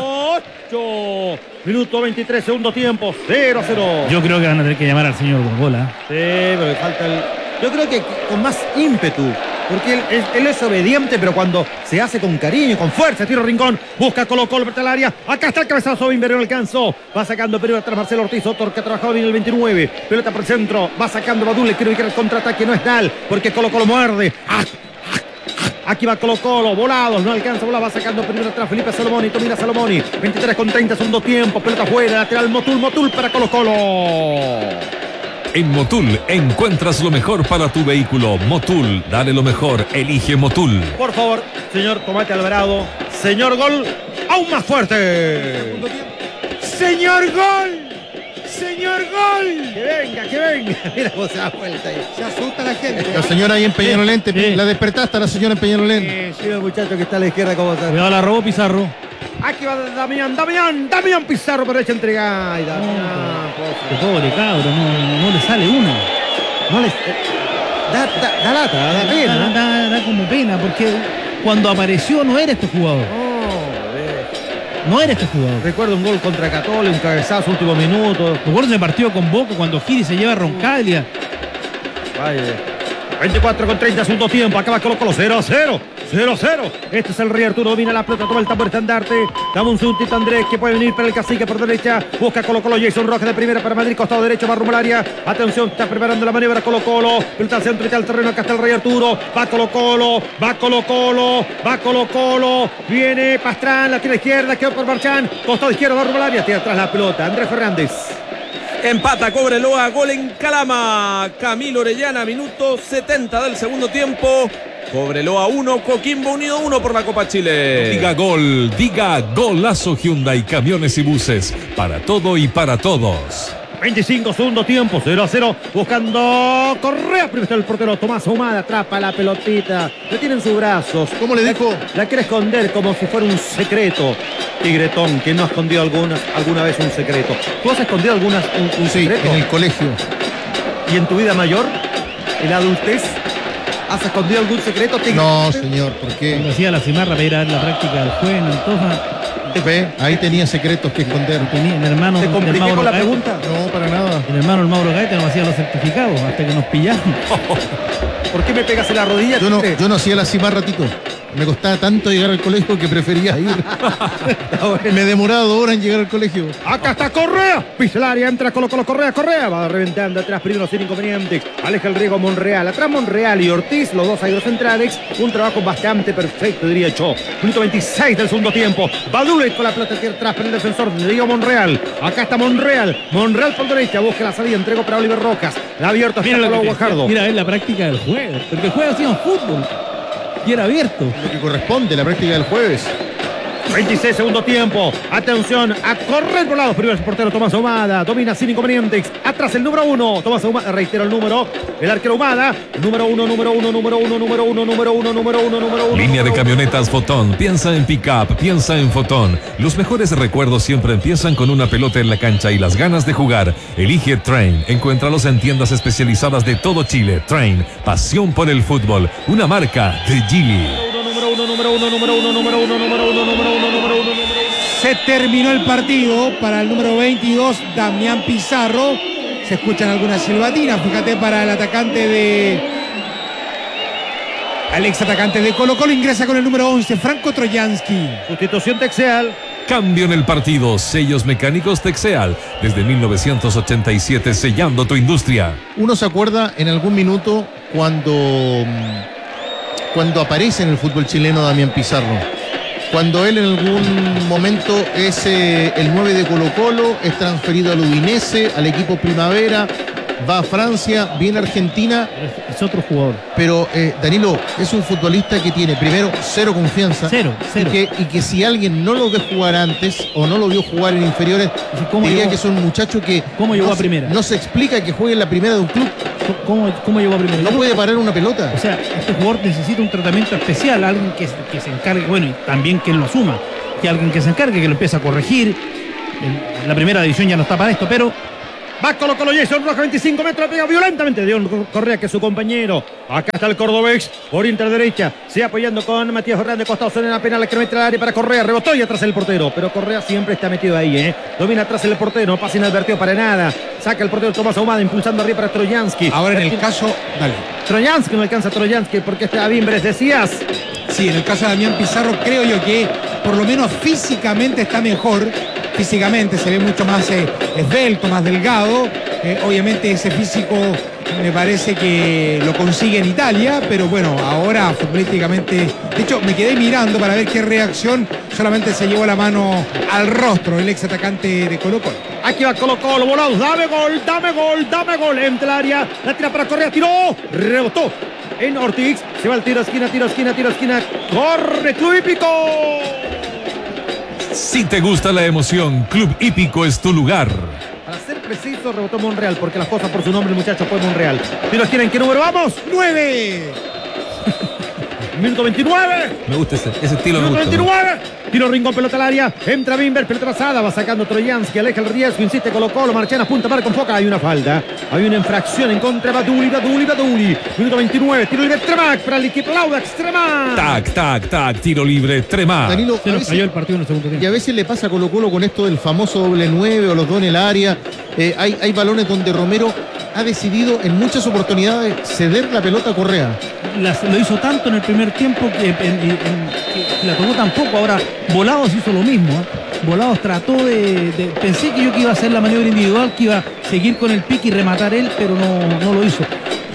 Minuto 23, segundo tiempo. 0-0. Yo creo que van a tener que llamar al señor Gongola. Sí, pero le falta el... Yo creo que con más ímpetu. Porque él es obediente, pero cuando se hace con cariño, con fuerza, tiro Rincón, busca Colo Colo para el área. Acá está el cabezazo, Bimber no alcanzó. Va sacando primero atrás Marcelo Ortiz, otro que ha trabajado bien el 29. Pelota por el centro, va sacando Badul, le quiere ubicar el contraataque, no es Dal, porque Colo Colo muerde. Aquí va Colo Colo, volados, no alcanza, va sacando primero atrás Felipe Salomoni, domina Salomoni. 23:30, segundo tiempo, pelota fuera, lateral Motul para Colo Colo. En Motul encuentras lo mejor para tu vehículo. Motul, dale lo mejor, elige Motul. Por favor, señor Tomate Alvarado, señor Gol, aún más fuerte. ¡Señor Gol! ¡Señor Gol! Que venga. Mira cómo se da vuelta ahí. Se asusta la gente. La señora ahí en Peñalolén, la despertaste a la señora en Peñalolén. Sí, el muchacho que está a la izquierda, cómo se... Cuidado, la robó Pizarro. Aquí va Damián Pizarro por derecha entrega. Ay, Damián, Qué pobre cabro, no le sale una. No les... Da lata, da pena. Da como pena, porque cuando apareció no era este jugador. No era este jugador. Recuerdo un gol contra Católica, un cabezazo, último minuto. Recuerdo ese partido con Boca cuando Giri se lleva a Roncaglia. Vaya. 24:30, segundo tiempo. Acaba Colo Colo 0-0. Este es el Rey Arturo. Domina la pelota, toma el tambor estandarte. Dame un segundito, Andrés, que puede venir para el Cacique por derecha. Busca Colo Colo. Jason Rojas de primera para Madrid, costado derecho, va rumbo al área. Atención, está preparando la maniobra Colo Colo. Pelota al centro y al terreno. Acá está el Rey Arturo. Va Colo Colo. Viene Pastrán, la tira izquierda, quedó por Marchán. Costado izquierdo, va rumbo al área. Tira atrás la pelota. Andrés Fernández. Empata Cobreloa, gol en Calama. Camilo Orellana, minuto 70 del segundo tiempo. Cobreloa 1, Coquimbo Unido 1 por la Copa Chile. Diga gol, diga golazo Hyundai, camiones y buses. Para todo y para todos. 25, segundo tiempo, 0-0. Buscando Correa. Primero está el portero Tomás Ahumada. Atrapa la pelotita. Lo tiene en sus brazos. ¿Cómo le dijo? La quiere esconder como si fuera un secreto. Tigretón, que no ha escondido alguna vez un secreto. ¿Tú has escondido un secreto? En el colegio. ¿Y en tu vida mayor? ¿En la adultez? ¿Has escondido algún secreto, Tigretón? No, señor, ¿por qué? Cuando hacía la cimarra para ir a ver la práctica del juez en Antofa. Ve, ahí tenía secretos que esconder. El hermano, ¿Te compliqué con la pregunta? No, para nada. El hermano el Mauro Gaeta nos hacía los certificados hasta que nos pillaron. ¿Por qué me pegas en la rodilla? Yo no hacía la cimarra, Tito. Me costaba tanto llegar al colegio que prefería ir. Me he demorado 2 horas en llegar al colegio. Acá está Correa. Pisa el área, entra Colo Correa. Va reventando atrás, primero sin inconvenientes. Aleja el riego Monreal. Atrás Monreal y Ortiz, los dos agrocentrales. Un trabajo bastante perfecto, diría yo. Minuto 26 del segundo tiempo. Badule con la pelota aquí atrás para el defensor Diego Monreal. Acá está Monreal por derecha. Busca la salida, entregó para Oliver Rojas. La abierto hasta Pablo Guajardo. Mira, es la práctica del jueves. Porque el jueves hacían fútbol. Y era abierto. Lo que corresponde, la práctica del jueves. 26, segundo tiempo. Atención, a correr por lados. Primero el portero Tomás Ahumada. Domina sin inconvenientes. Atrás el número 1. Tomás Ahumada, reitero el número. El arquero Ahumada. Número 1. Línea de camionetas Fotón. Piensa en pick-up, piensa en Fotón. Los mejores recuerdos siempre empiezan con una pelota en la cancha y las ganas de jugar. Elige Train. Encuéntralos en tiendas especializadas de todo Chile. Train. Pasión por el fútbol. Una marca de Gili. Se terminó el partido para el número 22, Damián Pizarro. Se escuchan algunas silbatinas, fíjate, para el atacante de... El ex atacante de Colo Colo ingresa con el número 11, Franco Trojansky. Sustitución Texeal. Cambio en el partido. Sellos mecánicos Texeal. Desde 1987 sellando tu industria. Uno se acuerda en algún minuto cuando aparece en el fútbol chileno Damián Pizarro. Cuando él en algún momento es el 9 de Colo Colo, es transferido al Udinese, al equipo Primavera, va a Francia, viene a Argentina. Es otro jugador. Pero Danilo es un futbolista que tiene primero cero confianza. Cero. Y que si alguien no lo ve jugar antes o no lo vio jugar en inferiores, diría que es un muchacho que ¿cómo llegó a primera? No se explica que juegue en la primera de un club. ¿Cómo llegó a primera? No puede parar una pelota. O sea, este jugador necesita un tratamiento especial, alguien que se encargue, bueno, y también que él lo asuma, que alguien que se encargue, que lo empiece a corregir. La primera división ya no está para esto, pero va Colo Colo, Jason Rojas, 25 metros, pega violentamente Dion Correa, que es su compañero. Acá está el cordobés, orienta a la derecha, sigue apoyando con Matías Fernández, costado, suena la penal, que mete al área para Correa, rebotó y atrás el portero, pero Correa siempre está metido ahí, domina atrás el portero, no pasa inadvertido para nada, saca el portero Tomás Ahumada, impulsando arriba para Trojansky. Ahora en el caso, dale. Trojansky, no alcanza Trojansky, porque está Bimbres, decías. Sí, en el caso de Damián Pizarro creo yo que por lo menos físicamente está mejor. Físicamente se ve mucho más esbelto, más delgado. Obviamente ese físico me parece que lo consigue en Italia, pero bueno, ahora futbolísticamente, de hecho me quedé mirando para ver qué reacción, solamente se llevó la mano al rostro el ex atacante de Colo Colo. Aquí va Colo Colo, volados, dame gol, entra el área, la tira para Correa, tiró, rebotó en Ortiz, se va el tiro esquina, corre Club Hípico. Si te gusta la emoción, Club Hípico es tu lugar. Para ser preciso, rebotó Monreal, porque las cosas por su nombre, el muchacho fue Monreal. Tiro esquina, ¿en qué número vamos? 9. Minuto 29. Me gusta ese estilo. Minuto me gusta. 29. Tiro Rincón, pelota al área. Entra Bimber, pelota pasada. Va sacando Trojansky, aleja el riesgo. Insiste Colo Colo. Marchena, punta, marca, enfoca. Hay una falta. Hay una infracción en contra de Baduli. Minuto 29. Tiro libre Tremac para el equipo Audax. Tremac. Tac. Tiro libre Tremac. Danilo, se nos cayó el partido en el segundo tiempo. Y a veces le pasa a Colo Colo con esto del famoso doble 9 o los dos en el área. Hay balones donde Romero ha decidido en muchas oportunidades ceder la pelota a Correa. Lo hizo tanto en el primer tiempo que la tomó tan poco. Ahora Volados hizo lo mismo. Volados trató pensé que iba a hacer la maniobra individual, que iba a seguir con el pique y rematar él, pero no lo hizo.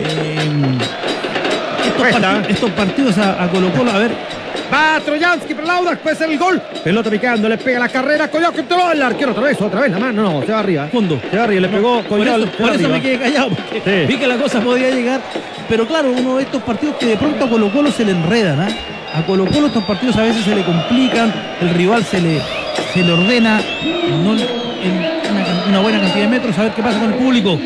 Estos partidos a Colo Colo, a ver. Va Trojansky para Laudax, puede ser el gol. Pelota picando, le pega la carrera. Coyol, que entró el arquero otra vez la mano. No, se va arriba. Fondo. Se va arriba, le pegó Coyol. Por eso me quedé callado, porque vi que la cosa podía llegar. Pero claro, uno de estos partidos que de pronto a Colo Colo se le enredan. A Colo Colo estos partidos a veces se le complican, el rival se le ordena no en una buena cantidad de metros. A ver qué pasa con el público.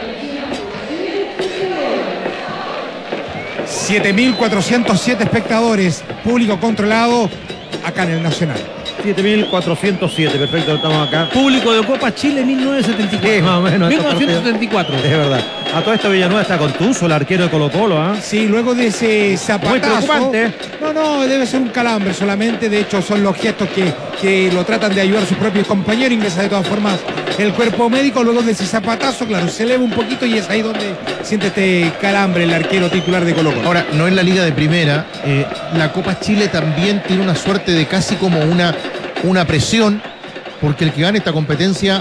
7.407 espectadores, público controlado acá en el Nacional. 7.407, perfecto, estamos acá. Público de Copa Chile 1974. Sí, más o menos. 1974. Es verdad. A todo esto Villanueva está contuso, el arquero de Colo Colo, ¿ah? Sí, luego de ese zapatazo. Muy preocupante. No, debe ser un calambre solamente. De hecho, son los gestos que lo tratan de ayudar a sus propios compañeros. Ingresa de todas formas el cuerpo médico. Luego de ese zapatazo, claro, se eleva un poquito y es ahí donde siente este calambre el arquero titular de Colo Colo. Ahora, no es la Liga de Primera. La Copa Chile también tiene una suerte de casi como una presión, porque el que gane esta competencia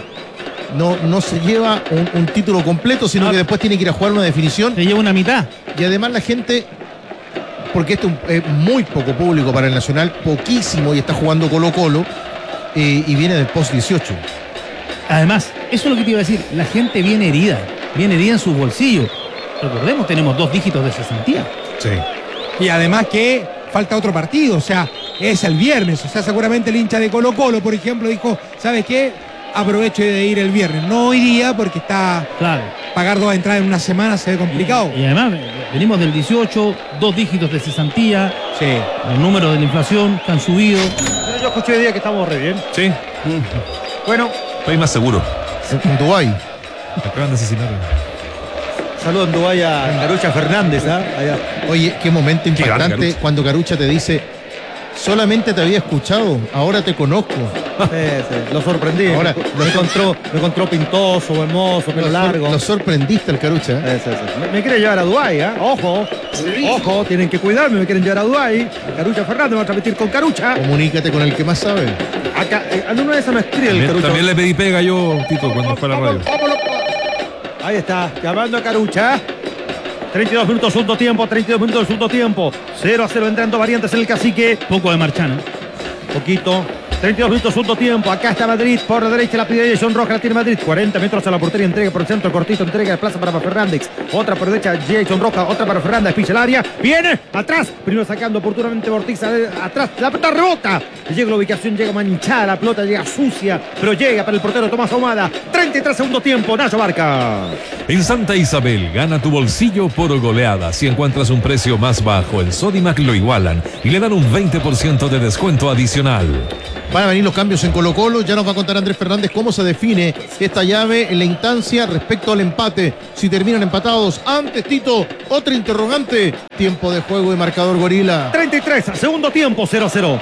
no se lleva un título completo, sino que después tiene que ir a jugar una definición. Se lleva una mitad. Y además la gente, porque esto es muy poco público para el Nacional, poquísimo, y está jugando Colo Colo, y viene del post 18. Además, eso es lo que te iba a decir, la gente viene herida en sus bolsillos. Recordemos, tenemos 2 dígitos de cesantía. Sí. Y además que falta otro partido, o sea, es el viernes, o sea, seguramente el hincha de Colo Colo, por ejemplo, dijo, ¿sabes qué? Aprovecho de ir el viernes. No hoy día porque está... Claro. Pagar 2 entradas en una semana se ve complicado. Y además, venimos del 18, 2 dígitos de cesantía. Sí. Los números de la inflación que han subido. Pero yo escuché hoy día que estamos re bien. Sí. Bueno. Estoy más seguro. En Dubái. Acaban de asesinar. Saludos en Dubái a Carucha Fernández, ¿ah? Allá. Oye, qué momento impactante Carucha. cuando Carucha te dice: solamente te había escuchado, ahora te conozco. Sí, lo sorprendí. Ahora me encontró pintoso, hermoso, pelo largo. Lo sorprendiste al Carucha. Sí. Me quiere llevar a Dubái, ¿eh? Ojo, tienen que cuidarme, me quieren llevar a Dubái. Carucha Fernández va a transmitir con Carucha. Comunícate con el que más sabe. Acá, en una de esas me escribe el Carucha. También le pedí pega yo, Tito, cuando fue a la radio. Ahí está, llamando a Carucha. 32 minutos segundo tiempo, 0-0 entrando variantes en el Cacique. Poco de Marchano. Poquito. 32 minutos, segundo tiempo. Acá está Madrid por la derecha, la pide Jason Rojas, la tiene Madrid. 40 metros a la portería, entrega por el centro, cortito, entrega de plaza para Fernández. Otra por derecha, Jason Rojas, otra para Fernández, pisa el área. Viene atrás, primero sacando oportunamente Ortiza, atrás, la pelota rebota. Llega la ubicación, llega manchada, la pelota llega sucia, pero llega para el portero Tomás Ahumada. 33 segundo tiempo, Nacho Barca. En Santa Isabel, gana tu bolsillo por goleada. Si encuentras un precio más bajo, en Sodimac lo igualan y le dan un 20% de descuento adicional. Van a venir los cambios en Colo-Colo. Ya nos va a contar Andrés Fernández cómo se define esta llave en la instancia respecto al empate. Si terminan empatados. Antes, Tito, otra interrogante. Tiempo de juego y marcador Gorila. 33, segundo tiempo, 0-0.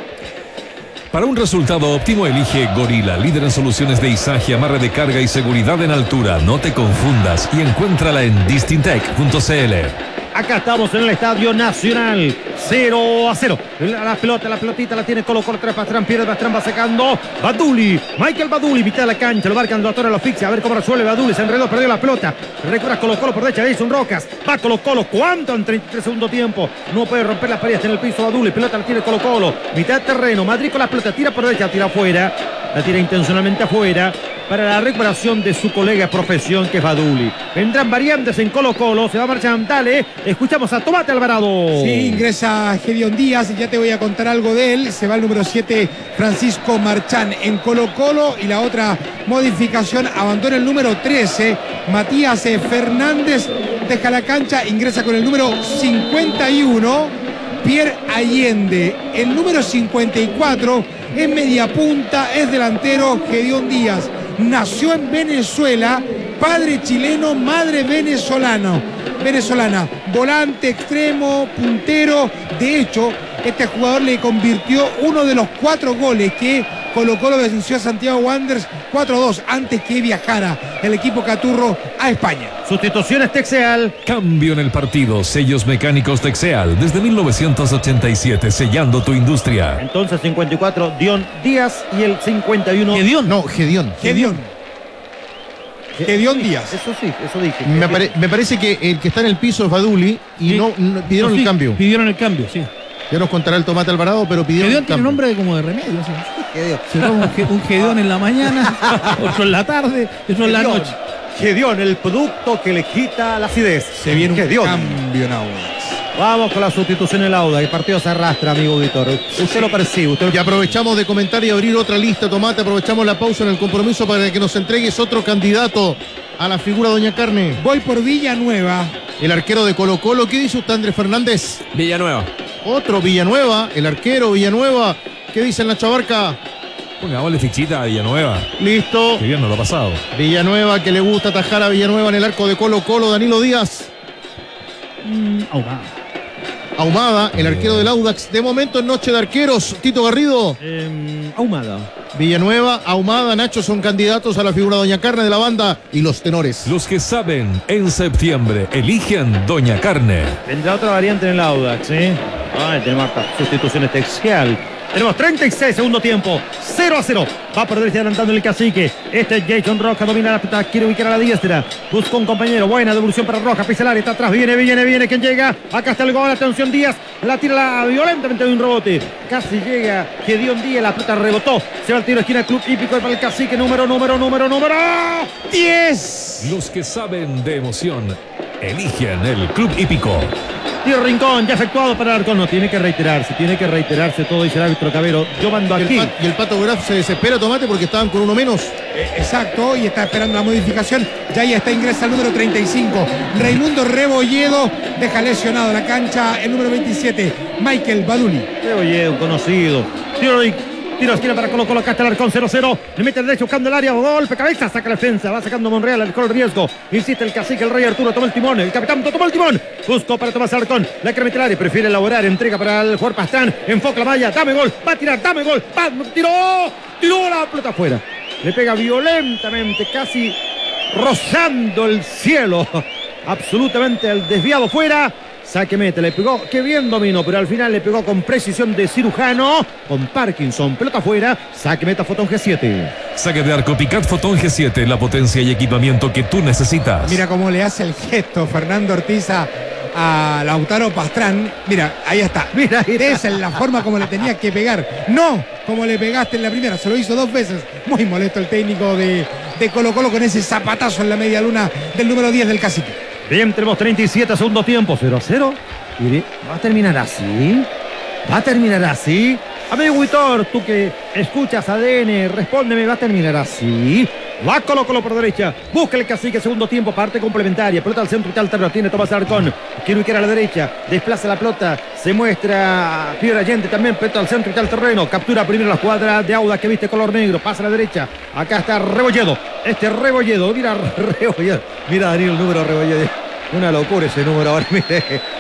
Para un resultado óptimo, elige Gorila, líder en soluciones de izaje, amarre de carga y seguridad en altura. No te confundas y encuéntrala en distintec.cl. Acá estamos en el Estadio Nacional. 0-0. La pelotita la tiene Colo-Colo. Pastrán, pierde Pastrán, va sacando Baduli. Michael Baduli, mitad de la cancha. Lo marcan, lo atora, lo asfixia. A ver cómo resuelve Baduli. Se enredó, perdió la pelota. Recupera Colo-Colo por derecha. Jason Rojas. Va Colo-Colo. ¿Cuánto en 33 segundo tiempo? No puede romper las paredes en el piso Baduli. Pelota la tiene Colo-Colo. Mitad de terreno. Madrid con la pelota. Tira por derecha, tira afuera. La tira intencionalmente afuera para la recuperación de su colega de profesión, que es Baduli. Vendrán variantes en Colo-Colo. Se va a marchar Dale. Escuchamos a Tomate Alvarado. Sí, ingresa Gedeón Díaz. Ya te voy a contar algo de él. Se va el número 7, Francisco Marchán, en Colo-Colo. Y la otra modificación, abandona el número 13, Matías Fernández. Deja la cancha, ingresa con el número 51, Pierre Allende. El número 54 es media punta, es delantero, Gedeón Díaz. Nació en Venezuela, padre chileno, madre venezolana. Volante, extremo, puntero. De hecho, este jugador le convirtió uno de los 4 goles que Colo-Colo venció a Santiago Wanderers 4-2 antes que viajara el equipo Caturro a España. Sustituciones Texeal. Cambio en el partido. Sellos mecánicos Texeal. Desde 1987, sellando tu industria. Entonces 54, Dion Díaz, y el 51. Gedeón. No, Gedeón. Gedeón Díaz. Eso sí, eso dije. Me parece que el que está en el piso es Baduli y sí. no pidieron el cambio. Pidieron el cambio, sí. Ya nos contará el Tomate Alvarado, pero pidieron Gedeón tiene nombre como de remedio. ¿Sí? Se toma un Gedeón en la mañana, otro en la tarde, otro en la noche. Gedeón, el producto que le quita la acidez. Se viene un Gedeón. cambio en Audax. Vamos con la sustitución en Audax. El partido se arrastra, amigo auditor. Usted lo percibe. Y aprovechamos de comentar y abrir otra lista, Tomate. Aprovechamos la pausa en el compromiso para que nos entregues otro candidato a la figura Doña Carne. Voy por Villanueva. El arquero de Colo-Colo. ¿Qué dice usted, Andrés Fernández? Villanueva. Otro Villanueva, el arquero Villanueva. ¿Qué dice el Nacho Abarca? Pongámosle fichita a Villanueva. Listo. Que bien no lo ha pasado. Villanueva, que le gusta atajar a Villanueva en el arco de Colo-Colo. Danilo Díaz. Ahumada, el arquero del Audax. De momento en noche de arqueros, Tito Garrido. Ahumada. Villanueva, Ahumada, Nacho son candidatos a la figura Doña Carne de la banda y los tenores. Los que saben, en septiembre eligen Doña Carne. Vendrá otra variante en el Audax, ¿sí? Tenemos hasta sustituciones Texeal. Tenemos 36 segundo tiempo, 0-0. Va por derecha adelantando el Cacique. Este es Jason Rojas, domina la pelota, quiere ubicar a la diestra. Busca un compañero, buena devolución para Rojas, pisa el área, está atrás, viene. ¿Quién llega? Acá está el gol, atención Díaz. La tira violentamente de un rebote. Casi llega Gedeón Díaz, la pelota rebotó. Se va al tiro de esquina, Club Hípico para el Cacique, número 10. Los que saben de emoción eligen el Club Hípico. Tiro Rincón, ya efectuado para Alarcón. No, tiene que reiterarse todo, dice el árbitro Cabero. Yo mando aquí. Y el Pato Graf se desespera, Tomate, porque estaban con uno menos. Exacto, y está esperando la modificación. Ya está, ingresa el número 35. Raimundo Rebolledo deja lesionado la cancha el número 27, Michael Baduli. Rebolledo, un conocido. Tiro esquina para Colo-Colo, acá está el Alarcón, 0-0. Le mete el derecho buscando el área, golpe, cabeza, saca la defensa, va sacando Monreal, el riesgo. Insiste el Cacique, el Rey Arturo, toma el timón, el capitán tomó el timón. Buscó para Tomás Alarcón, la quiere meter al área, prefiere elaborar, entrega para el jugador Pastrán, enfoca la malla, dame gol, va a tirar, dame gol, tiró la pelota afuera. Le pega violentamente, casi rozando el cielo, absolutamente al desviado fuera. Saque mete, le pegó, qué bien dominó, pero al final le pegó con precisión de cirujano, con Parkinson, pelota afuera, saque meta Fotón G7. Saque de arco Picat Fotón G7, la potencia y equipamiento que tú necesitas. Mira cómo le hace el gesto Fernando Ortiz a Lautaro Pastrán. Mira, ahí está. Mira, ahí está. Esa es la forma como le tenía que pegar. No como le pegaste en la primera. Se lo hizo 2 veces. Muy molesto el técnico de Colo Colo con ese zapatazo en la media luna del número 10 del Cacique. Bien, tenemos 37 segundo tiempo, 0-0. Y va a terminar así. Va a terminar así. Amigo Huitor, tú que escuchas ADN, respóndeme, ¿va a terminar así? Va Colo Colo por derecha. Busca el Cacique, segundo tiempo, parte complementaria. Pelota al centro, tal terreno, tiene Tomás Alarcón. Quiere ubicar a la derecha. Desplaza la pelota. Se muestra Piedra Allende también. Pelota al centro y tal terreno. Captura primero la escuadra de Auda que viste color negro. Pasa a la derecha. Acá está Rebolledo. Rebolledo. Mira Rebolledo. Mira Daniel el número Rebolledo. Una locura ese número ahora. Mire.